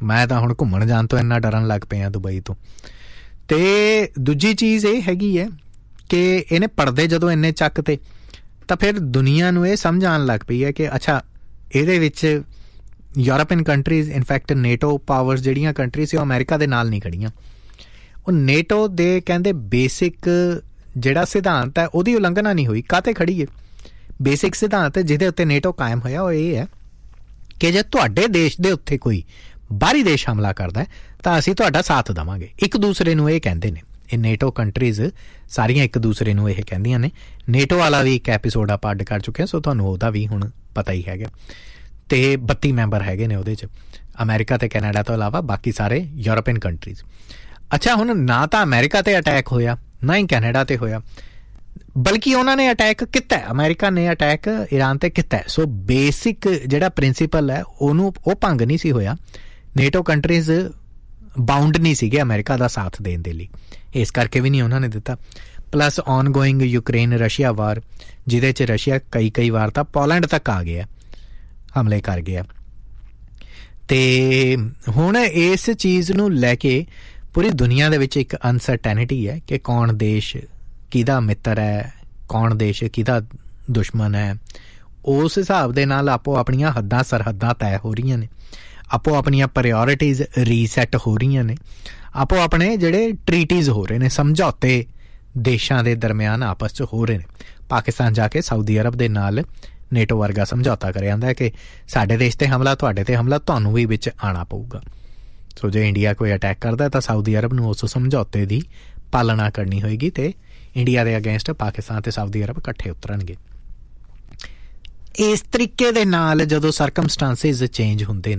ਮੈਂ ਤਾਂ ਹੁਣ ਘੁੰਮਣ ਜਾਣ ਤੋਂ ਇੰਨਾ ਡਰਨ ਲੱਗ ਪਿਆ ਦੁਬਈ ਤੋਂ। ਅਤੇ ਦੂਜੀ ਚੀਜ਼ ਇਹ ਹੈਗੀ ਹੈ ਕਿ ਇਹਨੇ ਪਰਦੇ ਜਦੋਂ ਇੰਨੇ ਚੱਕ ਤੇ ਤਾਂ ਫਿਰ ਦੁਨੀਆ ਨੂੰ ਇਹ ਸਮਝ ਆਉਣ ਲੱਗ ਪਈ ਹੈ ਕਿ ਅੱਛਾ ਇਹਦੇ ਵਿੱਚ European countries, in fact NATO powers ਜਿਹੜੀਆਂ ਕੰਟਰੀ ਸੀ ਉਹ ਅਮਰੀਕਾ ਦੇ ਨਾਲ ਨਹੀਂ ਖੜੀਆਂ। ਉਹ ਨੇਟੋ ਦੇ ਕਹਿੰਦੇ ਬੇਸਿਕ ਜਿਹੜਾ ਸਿਧਾਂਤ ਹੈ ਉਹਦੀ ਉਲੰਘਣਾ ਨਹੀਂ ਹੋਈ। ਕਾਹਤੇ ਖੜੀ ਹੈ? ਬੇਸਿਕ ਸਿਧਾਂਤ ਜਿਹਦੇ ਉੱਤੇ ਨੇਟੋ ਕਾਇਮ ਹੋਇਆ ਉਹ ਇਹ ਹੈ ਕਿ ਜੇ ਤੁਹਾਡੇ ਦੇਸ਼ ਦੇ ਉੱਤੇ ਕੋਈ ਬਾਹਰੀ ਦੇਸ਼ ਹਮਲਾ ਕਰਦਾ ਤਾਂ ਅਸੀਂ ਤੁਹਾਡਾ ਸਾਥ ਦੇਵਾਂਗੇ। ਇੱਕ ਦੂਸਰੇ ਨੂੰ ਇਹ ਕਹਿੰਦੇ ਨੇ, ਇਹ ਨੇਟੋ ਕੰਟਰੀਜ਼ ਸਾਰੀਆਂ ਇੱਕ ਦੂਸਰੇ ਨੂੰ ਇਹ ਕਹਿੰਦੀਆਂ ਨੇ। ਨੇਟੋ ਵਾਲਾ ਵੀ ਇੱਕ ਐਪੀਸੋਡ ਆਪਾਂ ਅੱਡ ਕਰ ਚੁੱਕੇ ਹਾਂ, ਸੋ ਤੁਹਾਨੂੰ ਉਹਦਾ ਵੀ ਹੁਣ ਪਤਾ ਹੀ ਹੈਗਾ। ਅਤੇ ਬੱਤੀ ਮੈਂਬਰ ਹੈਗੇ ਨੇ ਉਹਦੇ 'ਚ, ਅਮਰੀਕਾ ਅਤੇ ਕੈਨੇਡਾ ਤੋਂ ਇਲਾਵਾ ਬਾਕੀ ਸਾਰੇ ਯੂਰਪੀਅਨ ਕੰਟਰੀਜ਼। ਅੱਛਾ, ਹੁਣ ਨਾ ਤਾਂ ਅਮਰੀਕਾ 'ਤੇ ਅਟੈਕ ਹੋਇਆ, ਨਾ ਹੀ ਕੈਨੇਡਾ 'ਤੇ ਹੋਇਆ, ਬਲਕਿ ਉਹਨਾਂ ਨੇ ਅਟੈਕ ਕੀਤਾ, ਅਮਰੀਕਾ ਨੇ ਅਟੈਕ ਈਰਾਨ 'ਤੇ ਕੀਤਾ। ਸੋ ਬੇਸਿਕ ਜਿਹੜਾ ਪ੍ਰਿੰਸੀਪਲ ਹੈ ਉਹਨੂੰ ਉਹ ਭੰਗ ਨਹੀਂ ਸੀ ਹੋਇਆ। ਨੇਟੋ ਕੰਟਰੀਜ਼ ਬਾਉਂਡ ਨਹੀਂ ਸੀਗੇ ਅਮਰੀਕਾ ਦਾ ਸਾਥ ਦੇਣ ਦੇ ਲਈ, ਇਸ ਕਰਕੇ ਵੀ ਨਹੀਂ ਉਹਨਾਂ ਨੇ ਦਿੱਤਾ। Plus on going Ukraine Russia ਵਾਰ, ਜਿਹਦੇ 'ਚ ਰਸ਼ੀਆ ਕਈ ਕਈ ਵਾਰ ਤਾਂ ਪੋਲੈਂਡ ਤੱਕ ਆ ਗਿਆ, ਹਮਲੇ ਕਰ ਗਿਆ। ਅਤੇ ਹੁਣ ਇਸ ਚੀਜ਼ ਨੂੰ ਲੈ ਕੇ ਪੂਰੀ ਦੁਨੀਆ ਦੇ ਵਿੱਚ ਇੱਕ ਅਨਸਰਟੈਨਿਟੀ ਹੈ ਕਿ ਕੌਣ ਦੇਸ਼ ਕਿਹਦਾ ਮਿੱਤਰ ਹੈ, ਕੌਣ ਦੇਸ਼ ਕਿਹਦਾ ਦੁਸ਼ਮਣ ਹੈ। ਉਸ ਹਿਸਾਬ ਦੇ ਨਾਲ ਆਪੋ ਆਪਣੀਆਂ ਹੱਦਾਂ ਸਰਹੱਦਾਂ ਤੈਅ ਹੋ ਰਹੀਆਂ ਨੇ, ਆਪੋ ਆਪਣੀਆਂ ਪ੍ਰਾਇਓਰਿਟੀਜ਼ ਰੀਸੈਟ ਹੋ ਰਹੀਆਂ ਨੇ, ਆਪੋ ਆਪਣੇ ਜਿਹੜੇ ਟਰੀਟੀਜ਼ ਹੋ ਰਹੇ ਨੇ, ਸਮਝੌਤੇ ਦੇਸ਼ਾਂ ਦੇ ਦਰਮਿਆਨ ਆਪਸ 'ਚ ਹੋ ਰਹੇ ਨੇ। ਪਾਕਿਸਤਾਨ ਜਾ ਕੇ ਸਾਊਦੀ ਅਰਬ ਦੇ ਨਾਲ ਨੇਟੋ ਵਰਗਾ ਸਮਝੌਤਾ ਕਰਿਆ ਜਾਂਦਾ ਕਿ ਸਾਡੇ ਦੇਸ਼ 'ਤੇ ਹਮਲਾ, ਤੁਹਾਡੇ 'ਤੇ ਹਮਲਾ, ਤੁਹਾਨੂੰ ਵੀ ਵਿੱਚ ਆਉਣਾ ਪਊਗਾ। ਸੋ ਜੇ ਇੰਡੀਆ ਕੋਈ ਅਟੈਕ ਕਰਦਾ ਤਾਂ ਸਾਊਦੀ ਅਰਬ ਨੂੰ ਉਸ ਸਮਝੌਤੇ ਦੀ ਪਾਲਣਾ ਕਰਨੀ ਹੋਏਗੀ ਅਤੇ ਇੰਡੀਆ ਦੇ ਅਗੇਂਸਟ ਪਾਕਿਸਤਾਨ ਅਤੇ ਸਾਊਦੀ ਅਰਬ ਇਕੱਠੇ ਉਤਰਨਗੇ। ਇਸ ਤਰੀਕੇ ਦੇ ਨਾਲ ਜਦੋਂ ਸਰਕਮਸਟਾਂਸਿਸ ਚੇਂਜ ਹੁੰਦੇ ਨੇ